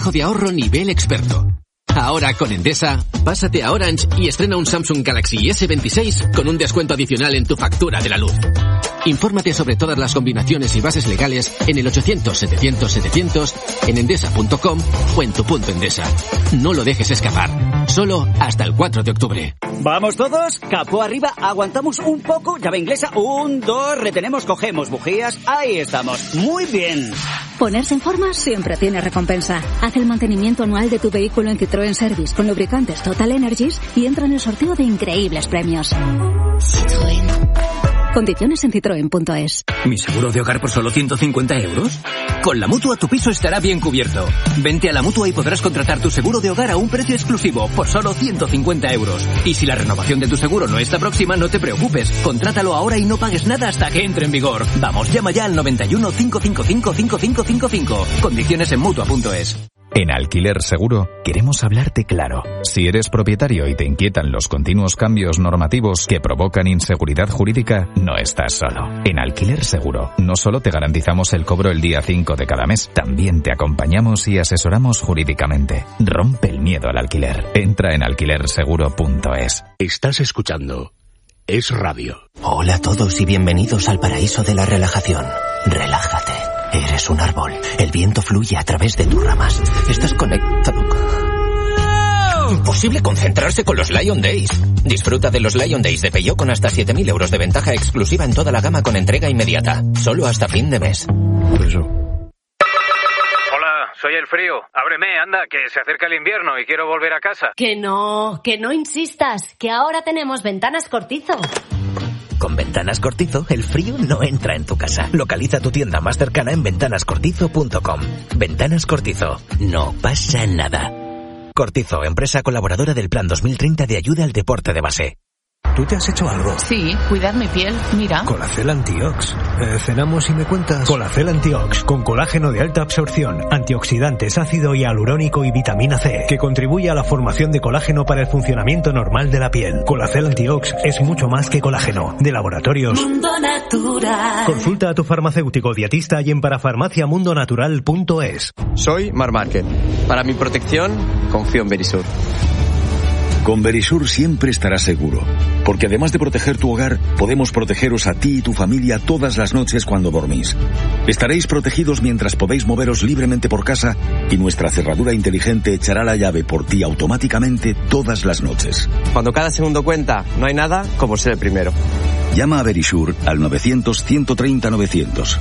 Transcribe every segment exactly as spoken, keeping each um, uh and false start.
de ahorro nivel experto. Ahora con Endesa, pásate a Orange y estrena un Samsung Galaxy ese veintiséis con un descuento adicional en tu factura de la luz. Infórmate sobre todas las combinaciones y bases legales en el ochocientos setecientos setecientos, en endesa punto com o en tu punto Endesa. No lo dejes escapar. Solo hasta el cuatro de octubre. ¿Vamos todos? Capó arriba, aguantamos un poco, llave inglesa, un, dos, retenemos, cogemos bujías, ahí estamos. Muy bien. Ponerse en forma siempre tiene recompensa. Haz el mantenimiento anual de tu vehículo en Citroën Service con lubricantes Total Energies y entra en el sorteo de increíbles premios. Citroën. Condiciones en citroen punto es. ¿Mi seguro de hogar por solo ciento cincuenta euros? Con la Mutua tu piso estará bien cubierto. Vente a la Mutua y podrás contratar tu seguro de hogar a un precio exclusivo por solo ciento cincuenta euros. Y si la renovación de tu seguro no está próxima, no te preocupes. Contrátalo ahora y no pagues nada hasta que entre en vigor. Vamos, llama ya al noventa y uno, cinco cinco cinco, cinco cinco cinco cinco. Condiciones en mutua punto es. En Alquiler Seguro queremos hablarte claro. Si eres propietario y te inquietan los continuos cambios normativos que provocan inseguridad jurídica, no estás solo. En Alquiler Seguro no solo te garantizamos el cobro el día cinco de cada mes, también te acompañamos y asesoramos jurídicamente. Rompe el miedo al alquiler. Entra en alquiler seguro punto es. Estás escuchando Es Radio. Hola a todos y bienvenidos al paraíso de la relajación. Relájate. Eres un árbol. El viento fluye a través de tus ramas. Estás conectado. Imposible concentrarse con los Lion Days. Disfruta de los Lion Days de Peugeot con hasta siete mil euros de ventaja exclusiva en toda la gama con entrega inmediata. Solo hasta fin de mes. Hola, soy el frío. Ábreme, anda, que se acerca el invierno y quiero volver a casa. Que no, que no insistas, que ahora tenemos Ventanas Cortizo. Con Ventanas Cortizo, el frío no entra en tu casa. Localiza tu tienda más cercana en ventanas cortizo punto com. Ventanas Cortizo. No pasa nada. Cortizo, empresa colaboradora del Plan dos mil treinta de ayuda al deporte de base. ¿Tú te has hecho algo? Sí, cuidar mi piel, mira. Colacel Antiox. Eh, ¿Cenamos y me cuentas? Colacel Antiox, con colágeno de alta absorción, antioxidantes, ácido hialurónico y vitamina C, que contribuye a la formación de colágeno para el funcionamiento normal de la piel. Colacel Antiox es mucho más que colágeno. De Laboratorios Mundo Natural. Consulta a tu farmacéutico dietista y en parafarmacia mundo natural punto es. Soy Mar Márquez. Para mi protección, confío en Verisur. Con Verisur siempre estarás seguro, porque además de proteger tu hogar, podemos protegeros a ti y tu familia todas las noches cuando dormís. Estaréis protegidos mientras podéis moveros libremente por casa y nuestra cerradura inteligente echará la llave por ti automáticamente todas las noches. Cuando cada segundo cuenta, no hay nada como ser el primero. Llama a Verisur al novecientos, ciento treinta, novecientos.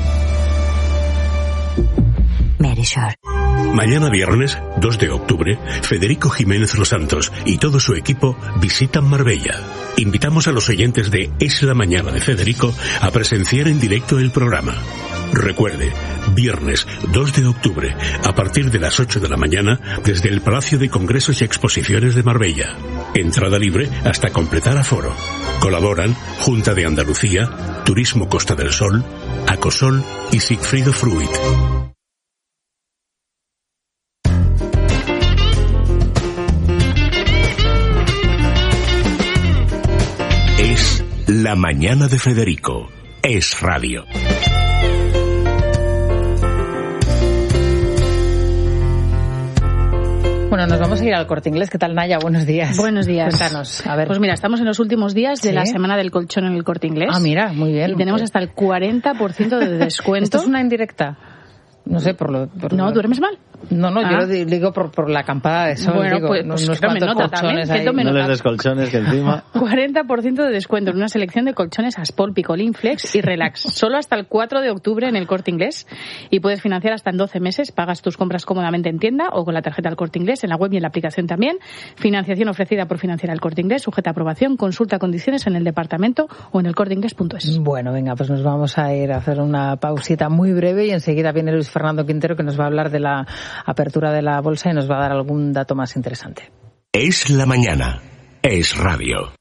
Verisur. Mañana viernes, dos de octubre, Federico Jiménez Los Santos y todo su equipo visitan Marbella. Invitamos a los oyentes de Es la Mañana de Federico a presenciar en directo el programa. Recuerde, viernes dos de octubre, a partir de las ocho de la mañana, desde el Palacio de Congresos y Exposiciones de Marbella. Entrada libre hasta completar aforo. Colaboran Junta de Andalucía, Turismo Costa del Sol, Acosol y Sigfrido Fruit. Es La Mañana de Federico. Es Radio. Bueno, nos vamos a ir al Corte Inglés. ¿Qué tal, Naya? Buenos días. Buenos días. Cuéntanos, a ver. Pues mira, estamos en los últimos días de ¿Sí? la semana del colchón en el Corte Inglés. Ah, mira, muy bien. Y tenemos hasta el cuarenta por ciento de descuento. ¿Esto es una indirecta? No sé, por lo... Por ¿No? lo... ¿Duermes mal? No, no, ah. yo lo digo por, por la acampada de sol. Bueno, digo, pues, no, pues unos que tome cuantos nota colchones también, que tome No nota. les des colchones que encima... cuarenta por ciento de descuento en una selección de colchones Aspol, Picolín, Flex y Relax. Solo hasta el cuatro de octubre en el Corte Inglés. Y puedes financiar hasta en doce meses. Pagas tus compras cómodamente en tienda o con la tarjeta del Corte Inglés, en la web y en la aplicación también. Financiación ofrecida por Financiera el Corte Inglés, sujeta a aprobación. Consulta condiciones en el departamento o en el corte inglés punto es. Bueno, venga, pues nos vamos a ir a hacer una pausita muy breve y enseguida viene Luis Fernando Quintero, que nos va a hablar de la apertura de la bolsa y nos va a dar algún dato más interesante. Es la mañana. Es Radio.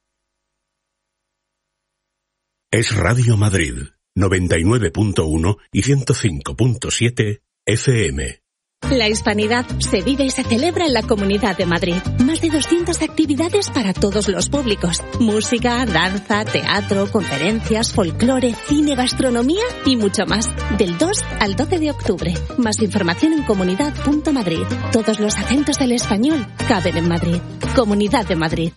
Es Radio Madrid, noventa y nueve punto uno y ciento cinco punto siete F M. La hispanidad se vive y se celebra en la Comunidad de Madrid. Más de doscientas actividades para todos los públicos. Música, danza, teatro, conferencias, folclore, cine, gastronomía y mucho más. Del dos al doce de octubre. Más información en comunidad punto madrid. Todos los acentos del español caben en Madrid. Comunidad de Madrid.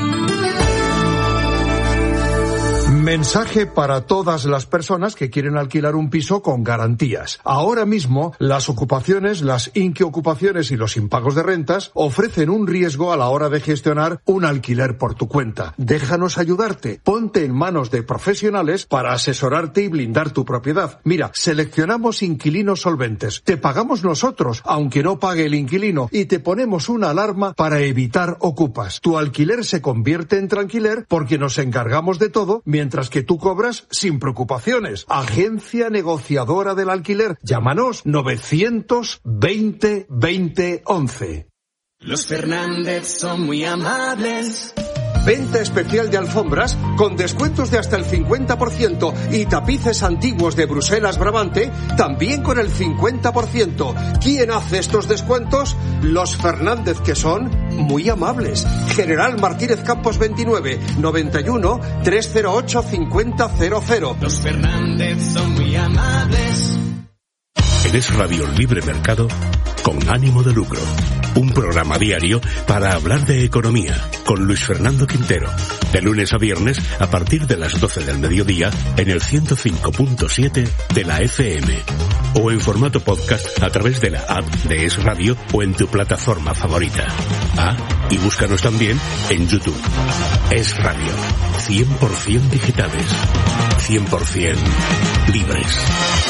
Mensaje para todas las personas que quieren alquilar un piso con garantías. Ahora mismo, las ocupaciones, las inquiocupaciones y los impagos de rentas ofrecen un riesgo a la hora de gestionar un alquiler por tu cuenta. Déjanos ayudarte. Ponte en manos de profesionales para asesorarte y blindar tu propiedad. Mira, seleccionamos inquilinos solventes. Te pagamos nosotros, aunque no pague el inquilino, y te ponemos una alarma para evitar ocupas. Tu alquiler se convierte en tranquiler porque nos encargamos de todo, mientras que tú cobras sin preocupaciones. Agencia negociadora del alquiler. Llámanos novecientos veinte veinte once. Los Fernández son muy amables. Venta especial de alfombras con descuentos de hasta el cincuenta por ciento y tapices antiguos de Bruselas Brabante también con el cincuenta por ciento. ¿Quién hace estos descuentos? Los Fernández, que son muy amables. General Martínez Campos veintinueve, noventa y uno, trescientos ocho, cincuenta cero cero. Los Fernández son muy amables. En Es Radio Libre Mercado, con ánimo de lucro. Un programa diario para hablar de economía, con Luis Fernando Quintero. De lunes a viernes, a partir de las doce del mediodía, en el ciento cinco punto siete de la F M. O en formato podcast a través de la app de Es Radio o en tu plataforma favorita. Ah, y búscanos también en YouTube. Es Radio. cien por ciento digitales. cien por ciento libres.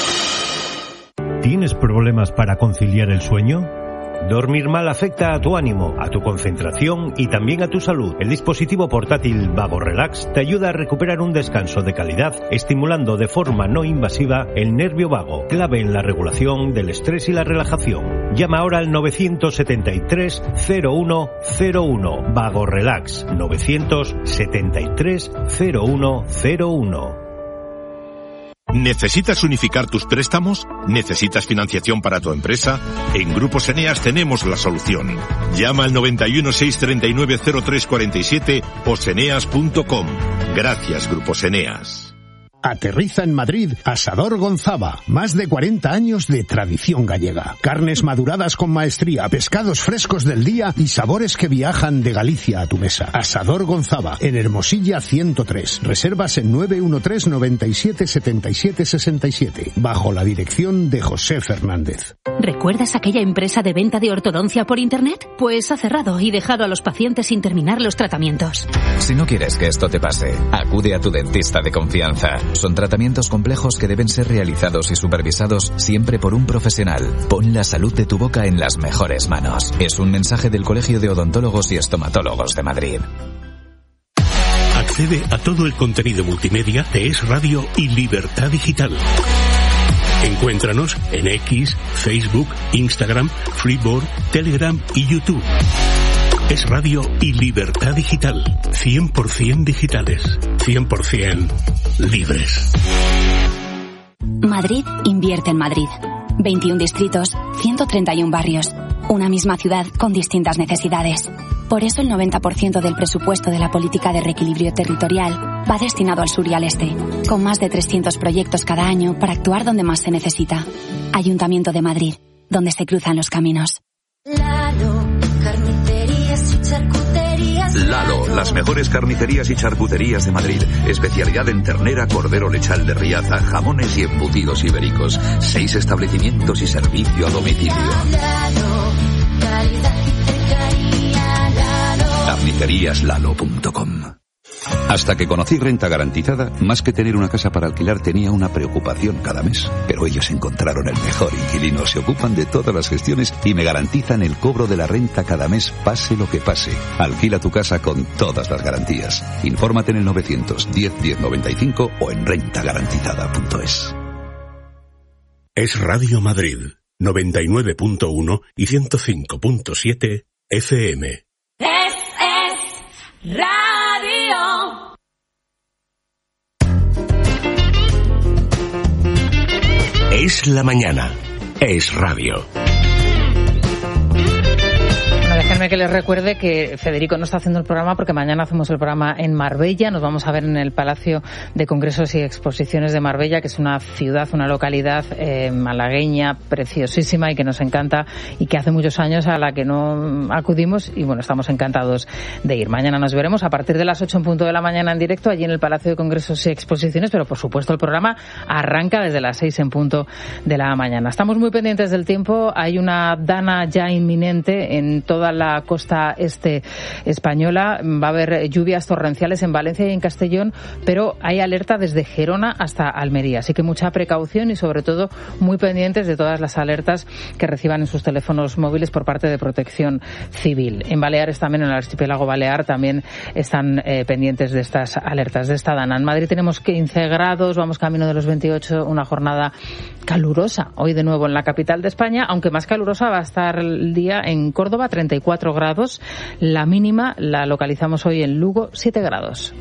¿Tienes problemas para conciliar el sueño? Dormir mal afecta a tu ánimo, a tu concentración y también a tu salud. El dispositivo portátil Vago Relax te ayuda a recuperar un descanso de calidad, estimulando de forma no invasiva el nervio vago, clave en la regulación del estrés y la relajación. Llama ahora al novecientos setenta y tres, cero uno cero uno. Vago Relax, novecientos setenta y tres, cero uno cero uno. ¿Necesitas unificar tus préstamos? ¿Necesitas financiación para tu empresa? En Grupos Eneas tenemos la solución. Llama al noventa y uno, seiscientos treinta y nueve, cero tres cuarenta y siete o seneas punto com. Gracias, Grupos Eneas. Aterriza en Madrid Asador Gonzava, más de cuarenta años de tradición gallega. Carnes maduradas con maestría, pescados frescos del día y sabores que viajan de Galicia a tu mesa. Asador Gonzava, en Hermosilla ciento tres. Reservas en nueve uno tres, noventa y siete, setenta y siete, sesenta y siete, bajo la dirección de José Fernández. ¿Recuerdas aquella empresa de venta de ortodoncia por internet? Pues ha cerrado y dejado a los pacientes sin terminar los tratamientos. Si no quieres que esto te pase, acude a tu dentista de confianza. Son tratamientos complejos que deben ser realizados y supervisados siempre por un profesional. Pon la salud de tu boca en las mejores manos. Es un mensaje del Colegio de Odontólogos y Estomatólogos de Madrid. Accede a todo el contenido multimedia de Es Radio y Libertad Digital. Encuéntranos en X, Facebook, Instagram, Freeboard, Telegram y YouTube. Es Radio y Libertad Digital. cien por ciento digitales. cien por ciento libres. Madrid invierte en Madrid. veintiún distritos, ciento treinta y uno barrios. Una misma ciudad con distintas necesidades. Por eso el noventa por ciento del presupuesto de la política de reequilibrio territorial va destinado al sur y al este, con más de trescientos proyectos cada año para actuar donde más se necesita. Ayuntamiento de Madrid, donde se cruzan los caminos. Lalo, carnicerías y charcuterías. Lalo, las mejores carnicerías y charcuterías de Madrid. Especialidad en ternera, cordero lechal de Riaza, jamones y embutidos ibéricos. Seis establecimientos y servicio a domicilio. Lalo, calidad y cercanía, Lalo. carnicerías lalo punto com. Hasta que conocí Renta Garantizada, más que tener una casa para alquilar tenía una preocupación cada mes. Pero ellos encontraron el mejor inquilino, se ocupan de todas las gestiones y me garantizan el cobro de la renta cada mes, pase lo que pase. Alquila tu casa con todas las garantías. Infórmate en el novecientos diez, diez noventa y cinco o en renta garantizada punto es. Es Radio Madrid, noventa y nueve punto uno y ciento cinco punto siete F M. Es, es Radio. Es la mañana. Es radio. Déjenme que les recuerde que Federico no está haciendo el programa porque mañana hacemos el programa en Marbella. Nos vamos a ver en el Palacio de Congresos y Exposiciones de Marbella, que es una ciudad, una localidad eh, malagueña preciosísima y que nos encanta y que hace muchos años a la que no acudimos y bueno, estamos encantados de ir. Mañana nos veremos a partir de las ocho en punto de la mañana en directo allí en el Palacio de Congresos y Exposiciones, pero por supuesto el programa arranca desde las seis en punto de la mañana. Estamos muy pendientes del tiempo. Hay una dana ya inminente en toda la costa este española. Va a haber lluvias torrenciales en Valencia y en Castellón, pero hay alerta desde Gerona hasta Almería. Así que mucha precaución y sobre todo muy pendientes de todas las alertas que reciban en sus teléfonos móviles por parte de Protección Civil. En Baleares también, en el archipiélago balear, también están eh, pendientes de estas alertas, de esta dana. En Madrid tenemos quince grados, vamos camino de los veintiocho, una jornada calurosa. Hoy de nuevo en la capital de España, aunque más calurosa va a estar el día en Córdoba, treinta y cuatro grados. La mínima la localizamos hoy en Lugo, siete grados.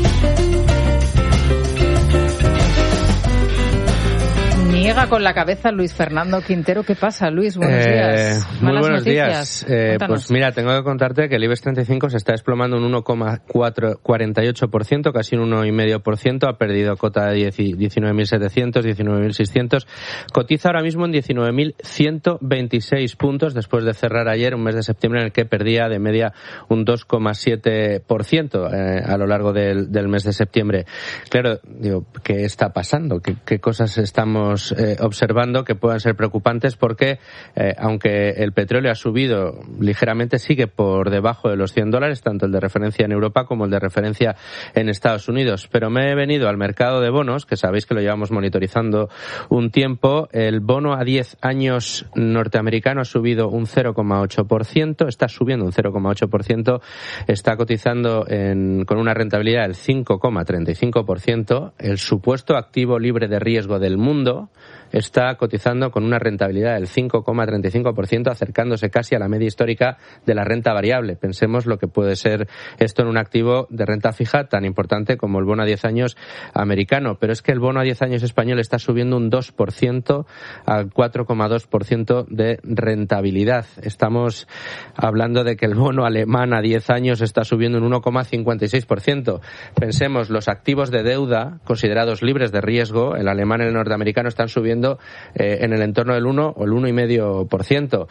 Niega con la cabeza Luis Fernando Quintero. ¿Qué pasa, Luis? Buenos eh, días. Muy Malas buenos noticias. días. Eh, pues mira, tengo que contarte que el IBEX treinta y cinco se está desplomando un uno coma cuarenta y ocho por ciento, casi un uno coma cinco por ciento. Ha perdido cota de diecinueve mil setecientos, diecinueve mil seiscientos. Cotiza ahora mismo en diecinueve mil ciento veintiséis puntos después de cerrar ayer un mes de septiembre en el que perdía de media un dos coma siete por ciento eh, a lo largo del, del mes de septiembre. Claro, digo, ¿qué está pasando? ¿Qué, qué cosas estamos Eh, observando que puedan ser preocupantes? Porque eh, aunque el petróleo ha subido ligeramente, sigue por debajo de los cien dólares, tanto el de referencia en Europa como el de referencia en Estados Unidos. Pero me he venido al mercado de bonos, que sabéis que lo llevamos monitorizando un tiempo. El bono a diez años norteamericano ha subido un cero coma ocho por ciento, está subiendo un cero coma ocho por ciento, está cotizando en, con una rentabilidad del cinco coma treinta y cinco por ciento. El supuesto activo libre de riesgo del mundo está cotizando con una rentabilidad del cinco coma treinta y cinco por ciento, acercándose casi a la media histórica de la renta variable. Pensemos lo que puede ser esto en un activo de renta fija tan importante como el bono a diez años americano. Pero es que el bono a diez años español está subiendo un dos por ciento al cuatro coma dos por ciento de rentabilidad. Estamos hablando de que el bono alemán a diez años está subiendo un uno coma cincuenta y seis por ciento. Pensemos, los activos de deuda considerados libres de riesgo, el alemán y el norteamericano, están subiendo eh, en el entorno del uno o el uno coma cinco por ciento.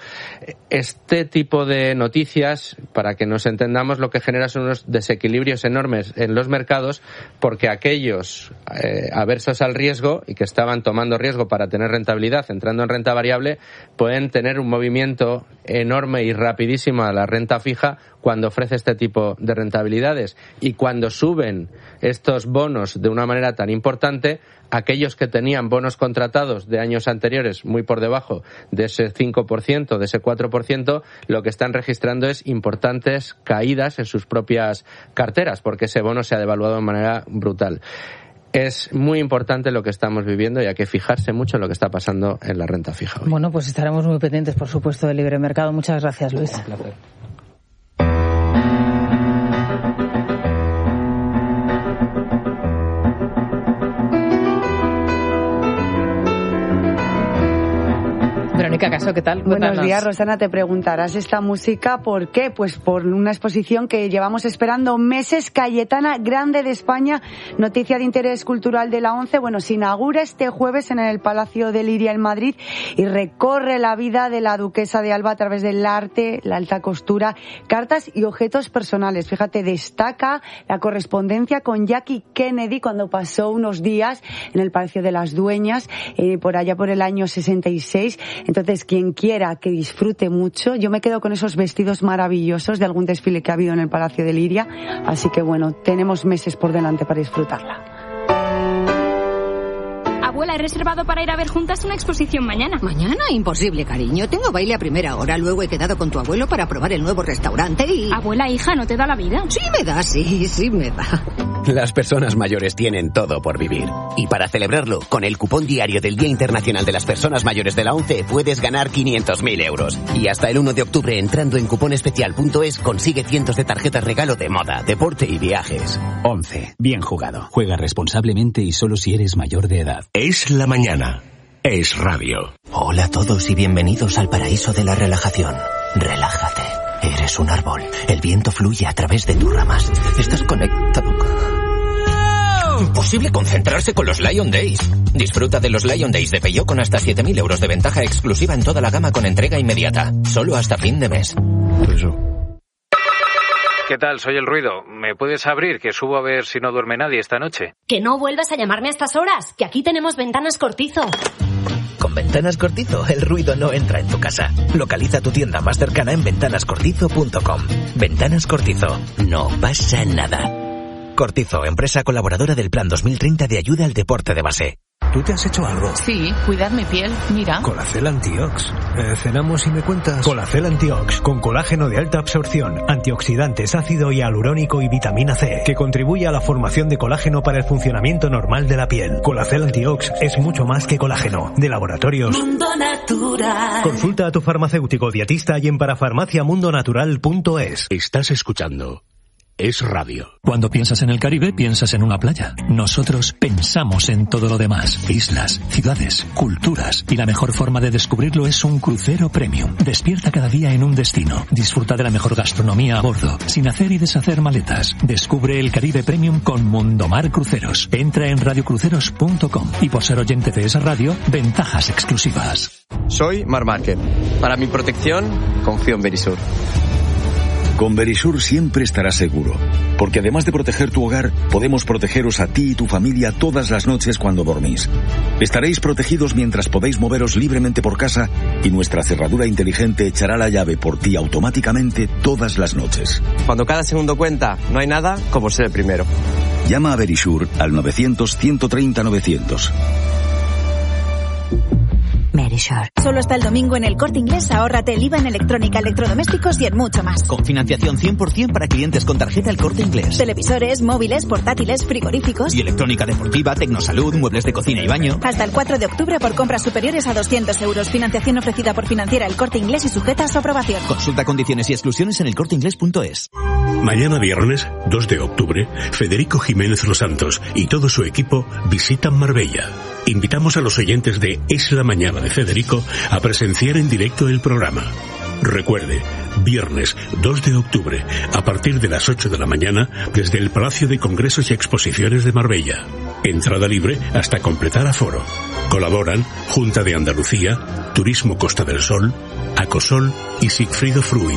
Este tipo de noticias, para que nos entendamos, lo que genera son unos desequilibrios enormes en los mercados, porque aquellos eh, aversos al riesgo y que estaban tomando riesgo para tener rentabilidad, entrando en renta variable, pueden tener un movimiento enorme y rapidísimo a la renta fija cuando ofrece este tipo de rentabilidades. Y cuando suben estos bonos de una manera tan importante, aquellos que tenían bonos contratados de años anteriores muy por debajo de ese cinco por ciento, de ese cuatro por ciento, lo que están registrando es importantes caídas en sus propias carteras, porque ese bono se ha devaluado de manera brutal. Es muy importante lo que estamos viviendo y hay que fijarse mucho en lo que está pasando en la renta fija hoy. Bueno, pues estaremos muy pendientes, por supuesto, del libre mercado. Muchas gracias, Luis. Un placer. Verónica Caso, ¿qué tal? Buenos Cuéntanos. días, Rosana. Te preguntarás esta música, ¿por qué? Pues por una exposición que llevamos esperando meses, Cayetana Grande de España, noticia de interés cultural de la ONCE. Bueno, se inaugura este jueves en el Palacio de Liria en Madrid y recorre la vida de la duquesa de Alba a través del arte, la alta costura, cartas y objetos personales. Fíjate, destaca la correspondencia con Jackie Kennedy cuando pasó unos días en el Palacio de las Dueñas, eh, por allá por el año sesenta y seis. Entonces, quien quiera que disfrute mucho, yo me quedo con esos vestidos maravillosos de algún desfile que ha habido en el Palacio de Liria. Así que bueno, tenemos meses por delante para disfrutarla. Abuela, he reservado para ir a ver juntas una exposición mañana. ¿Mañana? Imposible, cariño. Tengo baile a primera hora. Luego he quedado con tu abuelo para probar el nuevo restaurante y... Abuela, hija, ¿no te da la vida? Sí me da, sí, sí me da. Las personas mayores tienen todo por vivir. Y para celebrarlo, con el cupón diario del Día Internacional de las Personas Mayores de la ONCE puedes ganar quinientos mil euros. Y hasta el uno de octubre, entrando en cuponespecial punto es, consigue cientos de tarjetas regalo de moda, deporte y viajes. ONCE. Bien jugado. Juega responsablemente y solo si eres mayor de edad. Es la mañana. Es radio. Hola a todos y bienvenidos al paraíso de la relajación. Relájate. Eres eres un árbol. El viento fluye a través de tus ramas. Estás conectado. Imposible concentrarse con los Lion Days. Disfruta de los Lion Days de Peugeot con hasta siete mil euros de ventaja exclusiva en toda la gama con entrega inmediata. Solo hasta fin de mes. Eso. ¿Qué tal? Soy el ruido. ¿Me puedes abrir? Que subo a ver si no duerme nadie esta noche. Que no vuelvas a llamarme a estas horas, que aquí tenemos Ventanas Cortizo. Con Ventanas Cortizo, el ruido no entra en tu casa. Localiza tu tienda más cercana en ventanas cortizo punto com. Ventanas Cortizo. No pasa nada. Cortizo, empresa colaboradora del Plan dos mil treinta de ayuda al deporte de base. ¿Tú te has hecho algo? Sí, cuidar mi piel, mira. Colacel Antiox. Eh, ¿Cenamos y me cuentas? Colacel Antiox, con colágeno de alta absorción, antioxidantes, ácido hialurónico y vitamina C, que contribuye a la formación de colágeno para el funcionamiento normal de la piel. Colacel Antiox es mucho más que colágeno. De laboratorios Mundo Natural. Consulta a tu farmacéutico dietista y en parafarmacia mundo natural punto es. Estás escuchando Es Radio. Cuando piensas en el Caribe, piensas en una playa. Nosotros pensamos en todo lo demás. Islas, ciudades, culturas. Y la mejor forma de descubrirlo es un crucero premium. Despierta cada día en un destino. Disfruta de la mejor gastronomía a bordo, sin hacer y deshacer maletas. Descubre el Caribe Premium con Mundomar Cruceros. Entra en radio cruceros punto com. Y por ser oyente de esa radio, ventajas exclusivas. Soy Mar Márquez. Para mi protección, confío en Verisur. Con Verisur siempre estarás seguro, porque además de proteger tu hogar, podemos protegeros a ti y tu familia todas las noches cuando dormís. Estaréis protegidos mientras podéis moveros libremente por casa y nuestra cerradura inteligente echará la llave por ti automáticamente todas las noches. Cuando cada segundo cuenta, no hay nada como ser el primero. Llama a Verisur al novecientos, ciento treinta, novecientos. Verisur. Solo hasta el domingo en el Corte Inglés ahórrate el I V A en electrónica, electrodomésticos y en mucho más. Con financiación cien por ciento para clientes con tarjeta El Corte Inglés. Televisores, móviles, portátiles, frigoríficos. Y electrónica deportiva, tecnosalud, muebles de cocina y baño. Hasta el cuatro de octubre por compras superiores a doscientos euros. Financiación ofrecida por Financiera El Corte Inglés y sujeta a su aprobación. Consulta condiciones y exclusiones en el corte inglés punto es. Mañana viernes, dos de octubre, Federico Jiménez Los Santos y todo su equipo visitan Marbella. Invitamos a los oyentes de Es la Mañana de Federico a presenciar en directo el programa. Recuerde, viernes dos de octubre, a partir de las ocho de la mañana, desde el Palacio de Congresos y Exposiciones de Marbella. Entrada libre hasta completar aforo. Colaboran Junta de Andalucía, Turismo Costa del Sol, Acosol y Sigfrido Fruit.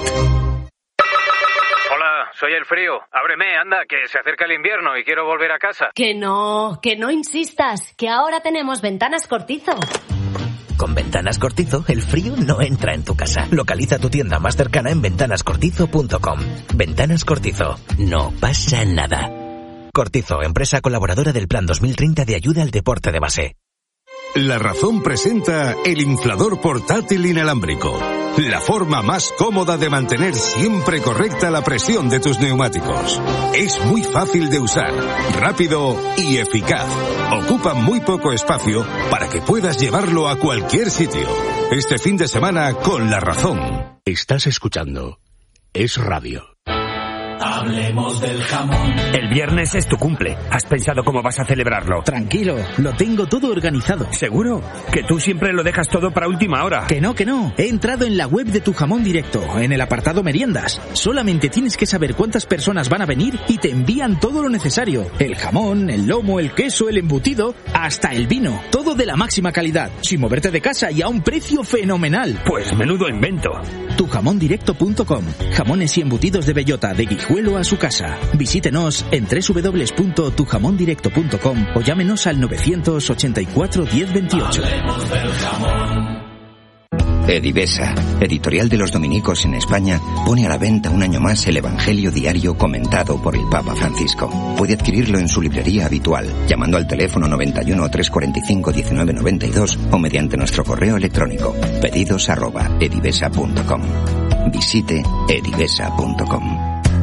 Soy el frío. Ábreme, anda, que se acerca el invierno y quiero volver a casa. Que no, que no insistas, que ahora tenemos Ventanas Cortizo. Con Ventanas Cortizo, el frío no entra en tu casa. Localiza tu tienda más cercana en ventanas cortizo punto com. Ventanas Cortizo. No pasa nada. Cortizo, empresa colaboradora del Plan dos mil treinta de ayuda al deporte de base. La Razón presenta el inflador portátil inalámbrico. La forma más cómoda de mantener siempre correcta la presión de tus neumáticos. Es muy fácil de usar, rápido y eficaz. Ocupa muy poco espacio para que puedas llevarlo a cualquier sitio. Este fin de semana con La Razón. Estás escuchando Es Radio. Hablemos del jamón. El viernes es tu cumple. ¿Has pensado cómo vas a celebrarlo? Tranquilo, lo tengo todo organizado. ¿Seguro? Que tú siempre lo dejas todo para última hora. Que no, que no. He entrado en la web de Tu Jamón Directo, en el apartado meriendas. Solamente tienes que saber cuántas personas van a venir y te envían todo lo necesario. El jamón, el lomo, el queso, el embutido, hasta el vino. Todo de la máxima calidad, sin moverte de casa y a un precio fenomenal. Pues menudo invento. tu jamón directo punto com. Jamones y embutidos de bellota, de Guijuelo a su casa. Visítenos en doble u doble u doble u punto tu jamón directo punto com o llámenos al novecientos ochenta y cuatro diez veintiocho. Hablemos del jamón. Edivesa, editorial de los dominicos en España, pone a la venta un año más el Evangelio diario comentado por el Papa Francisco. Puede adquirirlo en su librería habitual, llamando al teléfono noventa y uno, trescientos cuarenta y cinco, diecinueve noventa y dos o mediante nuestro correo electrónico pedidos arroba edivesa punto com. Visite edivesa punto com.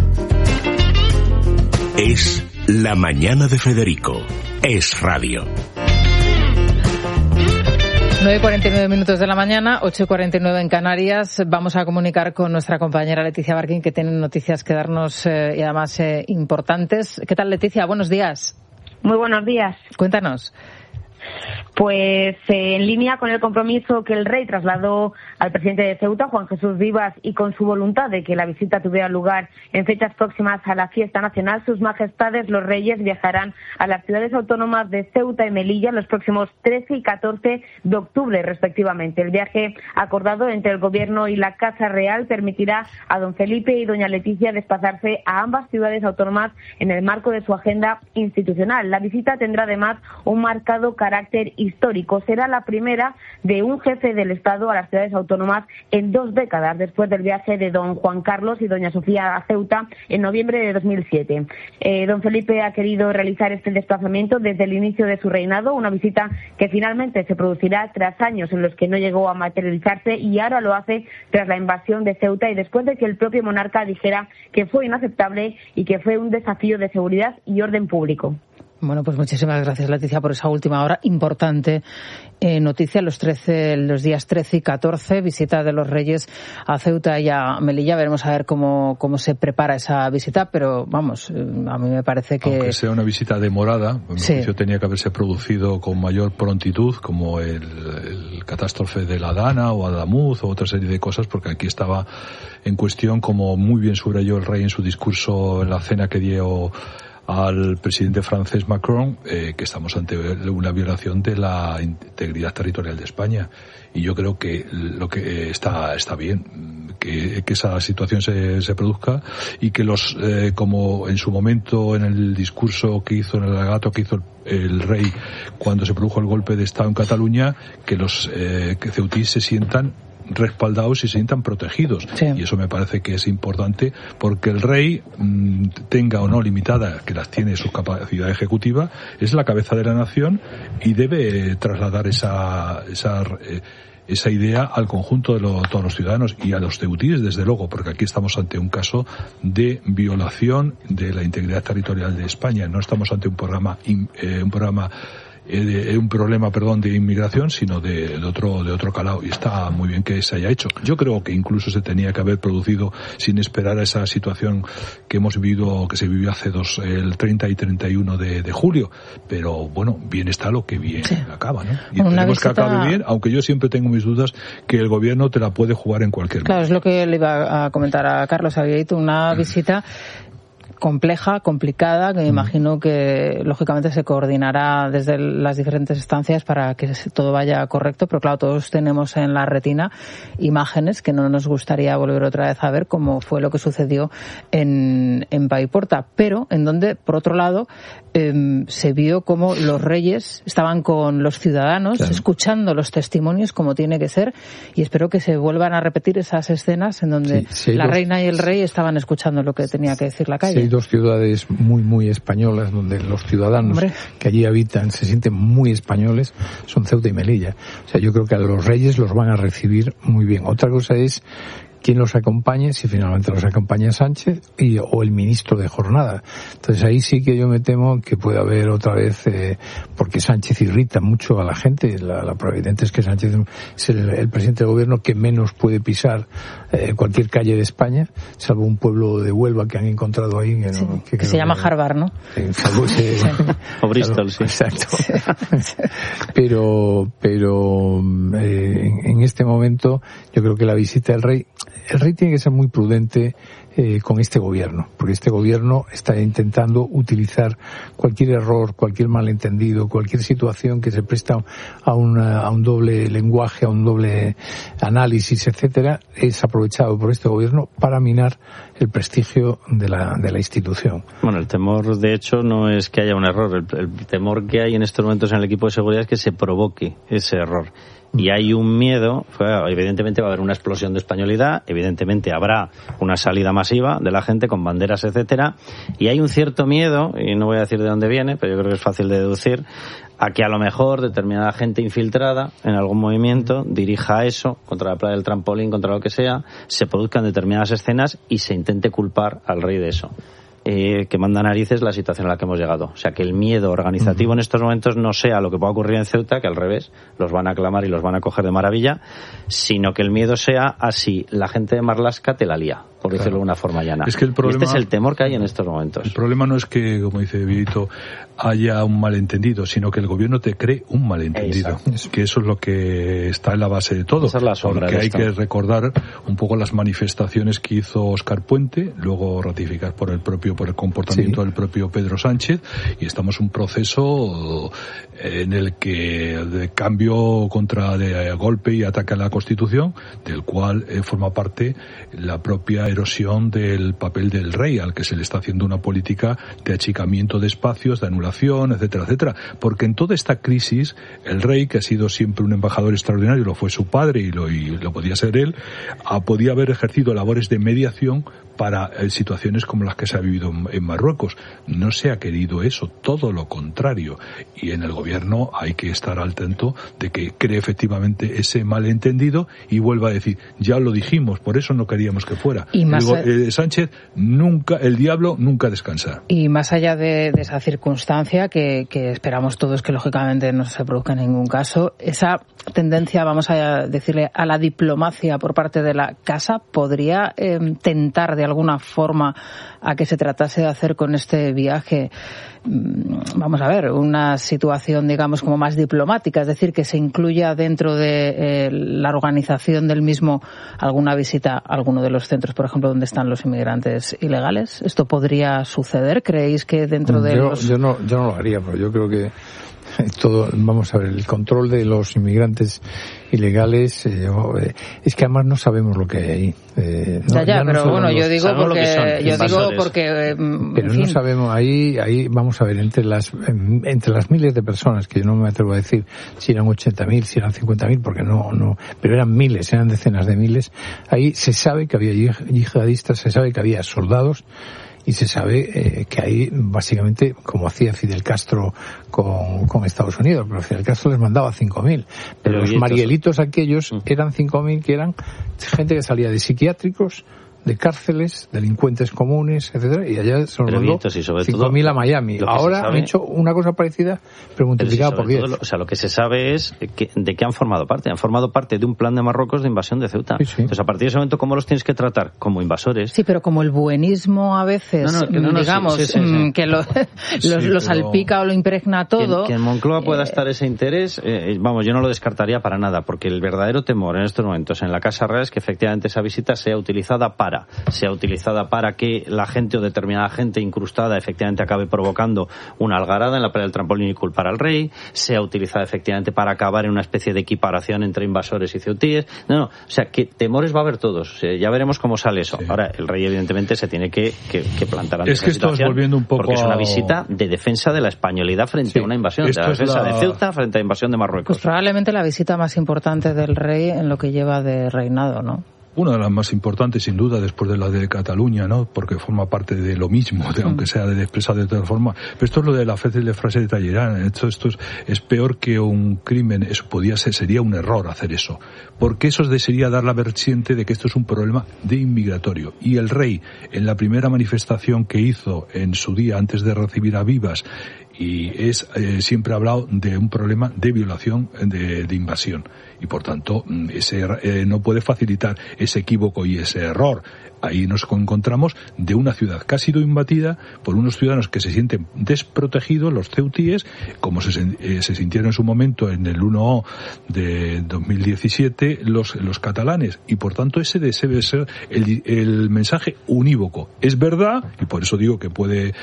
Es La Mañana de Federico. Es Radio. nueve y cuarenta y nueve minutos de la mañana, ocho y cuarenta y nueve en Canarias. Vamos a comunicar con nuestra compañera Leticia Barquín, que tiene noticias que darnos eh, y además eh, importantes. ¿Qué tal, Leticia? Buenos días. Muy buenos días. Cuéntanos. Pues eh, en línea con el compromiso que el rey trasladó al presidente de Ceuta, Juan Jesús Vivas, y con su voluntad de que la visita tuviera lugar en fechas próximas a la fiesta nacional, sus majestades los reyes viajarán a las ciudades autónomas de Ceuta y Melilla los próximos trece y catorce de octubre, respectivamente. El viaje acordado entre el Gobierno y la Casa Real permitirá a don Felipe y doña Leticia desplazarse a ambas ciudades autónomas en el marco de su agenda institucional. La visita tendrá además un marcado carácter histórico. Será la primera de un jefe del Estado a las ciudades autónomas en dos décadas, después del viaje de don Juan Carlos y doña Sofía a Ceuta en noviembre de dos mil siete. Eh, don Felipe ha querido realizar este desplazamiento desde el inicio de su reinado, una visita que finalmente se producirá tras años en los que no llegó a materializarse, y ahora lo hace tras la invasión de Ceuta y después de que el propio monarca dijera que fue inaceptable y que fue un desafío de seguridad y orden público. Bueno, pues muchísimas gracias, Leticia, por esa última hora importante eh, noticia. Los trece, los días trece y catorce, visita de los Reyes a Ceuta y a Melilla. Veremos a ver cómo, cómo se prepara esa visita, pero vamos, a mí me parece que... Aunque sea una visita demorada, en mi sí. juicio tenía que haberse producido con mayor prontitud, como el, el catástrofe de la Dana o Adamuz o otra serie de cosas, porque aquí estaba en cuestión, como muy bien subrayó el rey en su discurso en la cena que dio al presidente francés Macron, eh, que estamos ante una violación de la integridad territorial de España, y yo creo que lo que está está bien que, que esa situación se, se produzca, y que los eh, como en su momento en el discurso que hizo, en el alegato que hizo el, el rey cuando se produjo el golpe de Estado en Cataluña, que los eh, que ceutíes se sientan respaldados y se sientan protegidos. Sí. Y eso me parece que es importante, porque el rey, mmm, tenga o no limitada, que las tiene su capacidad ejecutiva, es la cabeza de la nación y debe eh, trasladar esa esa eh, esa idea al conjunto de lo, todos los ciudadanos y a los ceutíes, desde luego, porque aquí estamos ante un caso de violación de la integridad territorial de España. No estamos ante un programa eh, un programa Eh, un problema, perdón, de inmigración, sino de, de otro de otro calado, y está muy bien que se haya hecho. Yo creo que incluso se tenía que haber producido sin esperar a esa situación que hemos vivido, que se vivió hace dos, el treinta y treinta y uno de, de julio, pero bueno, bien está lo que bien sí. acaba, ¿no? Y Una tenemos visita... que acabar bien, aunque yo siempre tengo mis dudas que el gobierno te la puede jugar en cualquier Claro, momento. Es lo que le iba a comentar a Carlos. Había hecho una visita compleja, complicada, que me imagino que lógicamente se coordinará desde las diferentes instancias para que todo vaya correcto, pero claro, todos tenemos en la retina imágenes que no nos gustaría volver otra vez a ver, como fue lo que sucedió en, en Paiporta, pero en donde, por otro lado, eh, se vio como los reyes estaban con los ciudadanos, claro, escuchando los testimonios como tiene que ser, y espero que se vuelvan a repetir esas escenas en donde sí, sí, la dos... reina y el rey estaban escuchando lo que tenía que decir la calle. Sí, hay dos ciudades muy, muy españolas donde los ciudadanos Hombre. que allí habitan se sienten muy españoles, son Ceuta y Melilla. O sea, yo creo que a los reyes los van a recibir muy bien. Otra cosa es quién los acompañe, si finalmente los acompaña Sánchez y, o el ministro de Jornada. Entonces ahí sí que yo me temo que puede haber otra vez, eh, porque Sánchez irrita mucho a la gente. La, la prueba evidente es que Sánchez es el, el presidente del gobierno que menos puede pisar eh, cualquier calle de España, salvo un pueblo de Huelva que han encontrado ahí. Que, sí, no, que, que se llama que, Harvard, ¿no? Eh, salvo ese, sí. O Bristol, sí. Exacto. Sí. Pero, pero eh, en, en este momento yo creo que la visita del rey El rey tiene que ser muy prudente eh, con este gobierno, porque este gobierno está intentando utilizar cualquier error, cualquier malentendido, cualquier situación que se presta a, una, a un doble lenguaje, a un doble análisis, etcétera, es aprovechado por este gobierno para minar el prestigio de la, de la institución. Bueno, el temor, de hecho, no es que haya un error. El, el temor que hay en estos momentos en el equipo de seguridad es que se provoque ese error. Y hay un miedo, evidentemente va a haber una explosión de españolidad, evidentemente habrá una salida masiva de la gente con banderas, etcétera, y hay un cierto miedo, y no voy a decir de dónde viene, pero yo creo que es fácil de deducir, a que a lo mejor determinada gente infiltrada en algún movimiento dirija a eso, contra la playa del trampolín, contra lo que sea, se produzcan determinadas escenas y se intente culpar al rey de eso. Eh, que manda narices la situación a la que hemos llegado. O sea, que el miedo organizativo uh-huh. en estos momentos no sea lo que pueda ocurrir en Ceuta, que al revés, los van a aclamar y los van a coger de maravilla, sino que el miedo sea a si la gente de Marlaska te la lía. por decirlo claro. de una forma llana. Es que el problema, y este es el temor que hay en estos momentos. El problema no es que, como dice Vito, haya un malentendido, sino que el gobierno te cree un malentendido. Exacto. Que eso es lo que está en la base de todo. Esa es la sombra porque de hay esto. que recordar un poco las manifestaciones que hizo Óscar Puente, luego ratificadas por el propio, por el comportamiento sí. del propio Pedro Sánchez, y estamos en un proceso en el que de cambio contra de golpe y ataque a la Constitución, del cual eh, forma parte la propia erosión del papel del rey, al que se le está haciendo una política de achicamiento de espacios, de anulación, etcétera, etcétera. Porque en toda esta crisis, el rey, que ha sido siempre un embajador extraordinario, lo fue su padre y lo, y lo podía ser él, a, podía haber ejercido labores de mediación para eh, situaciones como las que se ha vivido en, en Marruecos. No se ha querido eso, todo lo contrario. Y en el gobierno hay que estar al tanto de que cree efectivamente ese malentendido y vuelva a decir, ya lo dijimos, por eso no queríamos que fuera. Y más el, eh, Sánchez nunca, el diablo nunca descansa. Y más allá de, de esa circunstancia que, que esperamos todos que lógicamente no se produzca en ningún caso, esa tendencia, vamos a decirle, a la diplomacia por parte de la casa podría eh, tentar de alguna forma a que se tratase de hacer con este viaje, vamos a ver, una situación, digamos, como más diplomática, es decir, que se incluya dentro de eh, la organización del mismo alguna visita a alguno de los centros, por ejemplo, donde están los inmigrantes ilegales. ¿Esto podría suceder? ¿Creéis que dentro de yo, los...? Yo no, yo no lo haría, pero yo creo que todo, vamos a ver, el control de los inmigrantes ilegales, eh, es que además no sabemos lo que hay ahí. Eh, no, ya, ya, ya pero no bueno, yo digo porque, son, yo digo porque, eh, pero no fin. sabemos, ahí, ahí, vamos a ver, entre las, entre las miles de personas, que yo no me atrevo a decir si eran ochenta mil, si eran cincuenta mil, porque no, no, pero eran miles, eran decenas de miles, ahí se sabe que había yihadistas, se sabe que había soldados, y se sabe eh, que ahí básicamente, como hacía Fidel Castro con, con Estados Unidos, pero Fidel Castro les mandaba cinco mil, pero, pero los marielitos aquellos eran cinco mil, que eran gente que salía de psiquiátricos, de cárceles, delincuentes comunes, etcétera, y allá se los mandó cinco mil a Miami. Ahora han hecho una cosa parecida, pero multiplicada pero por diez. Lo, o sea, lo que se sabe es que, de qué han formado parte. Han formado parte de un plan de Marruecos de invasión de Ceuta. Sí, sí. Entonces, a partir de ese momento, ¿cómo los tienes que tratar? Como invasores. Sí, pero como el buenismo a veces, no, no, no, no, digamos, sí, sí, sí, sí. que lo, sí, los, lo salpica o lo impregna todo. Que, que en Moncloa eh, pueda estar ese interés, eh, vamos, yo no lo descartaría para nada, porque el verdadero temor en estos momentos en la Casa Real es que efectivamente esa visita sea utilizada para, sea utilizada para que la gente o determinada gente incrustada efectivamente acabe provocando una algarada en la playa del trampolín y culpar al rey, sea utilizada efectivamente para acabar en una especie de equiparación entre invasores y ceutíes. No, no, o sea, que temores va a haber todos. O sea, ya veremos cómo sale eso. Sí. Ahora, el rey evidentemente se tiene que, que, que plantar ante es que esa situación, volviendo un poco porque es una visita de defensa de la españolidad frente sí. a una invasión, de la defensa la... de Ceuta frente a la invasión de Marruecos. Pues probablemente la visita más importante del rey en lo que lleva de reinado, ¿no? Una de las más importantes, sin duda, después de la de Cataluña, ¿no? Porque forma parte de lo mismo, de, aunque sea de expresar de otra forma. Pero esto es lo de la fácil de frase de Talleyrand. Esto, esto es, es peor que un crimen. Eso podía ser, sería un error hacer eso. Porque eso sería dar la vertiente de que esto es un problema de inmigratorio. Y el rey, en la primera manifestación que hizo en su día antes de recibir a Vivas, y es eh, siempre ha hablado de un problema de violación, de, de invasión, y por tanto ese eh, no puede facilitar ese equívoco y ese error. Ahí nos encontramos de una ciudad que ha sido invadida por unos ciudadanos que se sienten desprotegidos, los ceutíes, como se, eh, se sintieron en su momento en el uno de dos mil diecisiete los, los catalanes, y por tanto ese debe ser el, el mensaje unívoco. Es verdad, y por eso digo que puede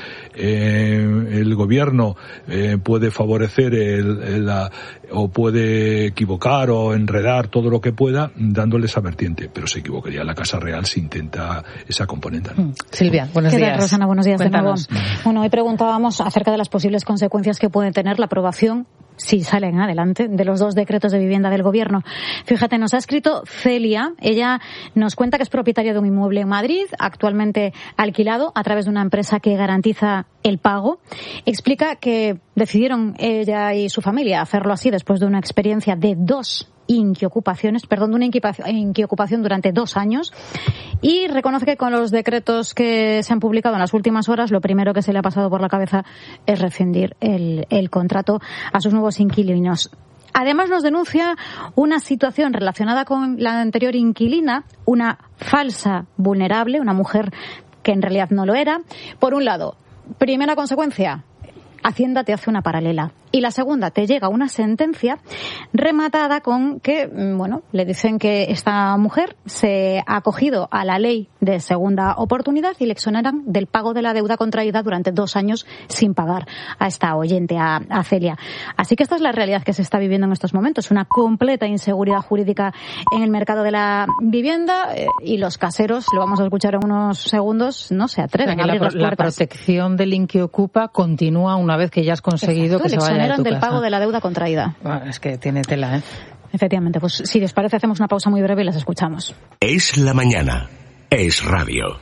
eh, el gobierno eh, puede favorecer el, el, la, o puede equivocar o enredar todo lo que pueda dándole esa vertiente, pero se equivocaría la Casa Real si intenta esa componente. ¿No? Silvia, buenos ¿Qué días. tal, Rosana? Buenos días Cuéntanos. de nuevo. Bueno, hoy preguntábamos acerca de las posibles consecuencias que puede tener la aprobación, si salen adelante, de los dos decretos de vivienda del Gobierno. Fíjate, nos ha escrito Celia. Ella nos cuenta que es propietaria de un inmueble en Madrid, actualmente alquilado a través de una empresa que garantiza el pago. Explica que decidieron ella y su familia hacerlo así después de una experiencia de dos inquiocupaciones, perdón, de una inquiocupación durante dos años, y reconoce que con los decretos que se han publicado en las últimas horas, lo primero que se le ha pasado por la cabeza es rescindir el, el contrato a sus nuevos inquilinos. Además nos denuncia una situación relacionada con la anterior inquilina, una falsa vulnerable, una mujer que en realidad no lo era. Por un lado, primera consecuencia, Hacienda te hace una paralela. Y la segunda, te llega una sentencia rematada con que, bueno, le dicen que esta mujer se ha acogido a la ley de segunda oportunidad y le exoneran del pago de la deuda contraída durante dos años sin pagar a esta oyente, a, a Celia. Así que esta es la realidad que se está viviendo en estos momentos, una completa inseguridad jurídica en el mercado de la vivienda eh, y los caseros, lo vamos a escuchar en unos segundos, no se atreven a abrir la, las puertas. La protección del Inquiocupa continúa una vez que ya has conseguido Exacto, que se vaya de tu del casa. pago de la deuda contraída. Bueno, es que tiene tela, ¿eh? Efectivamente, pues si les parece hacemos una pausa muy breve y las escuchamos. Es la mañana. Es radio.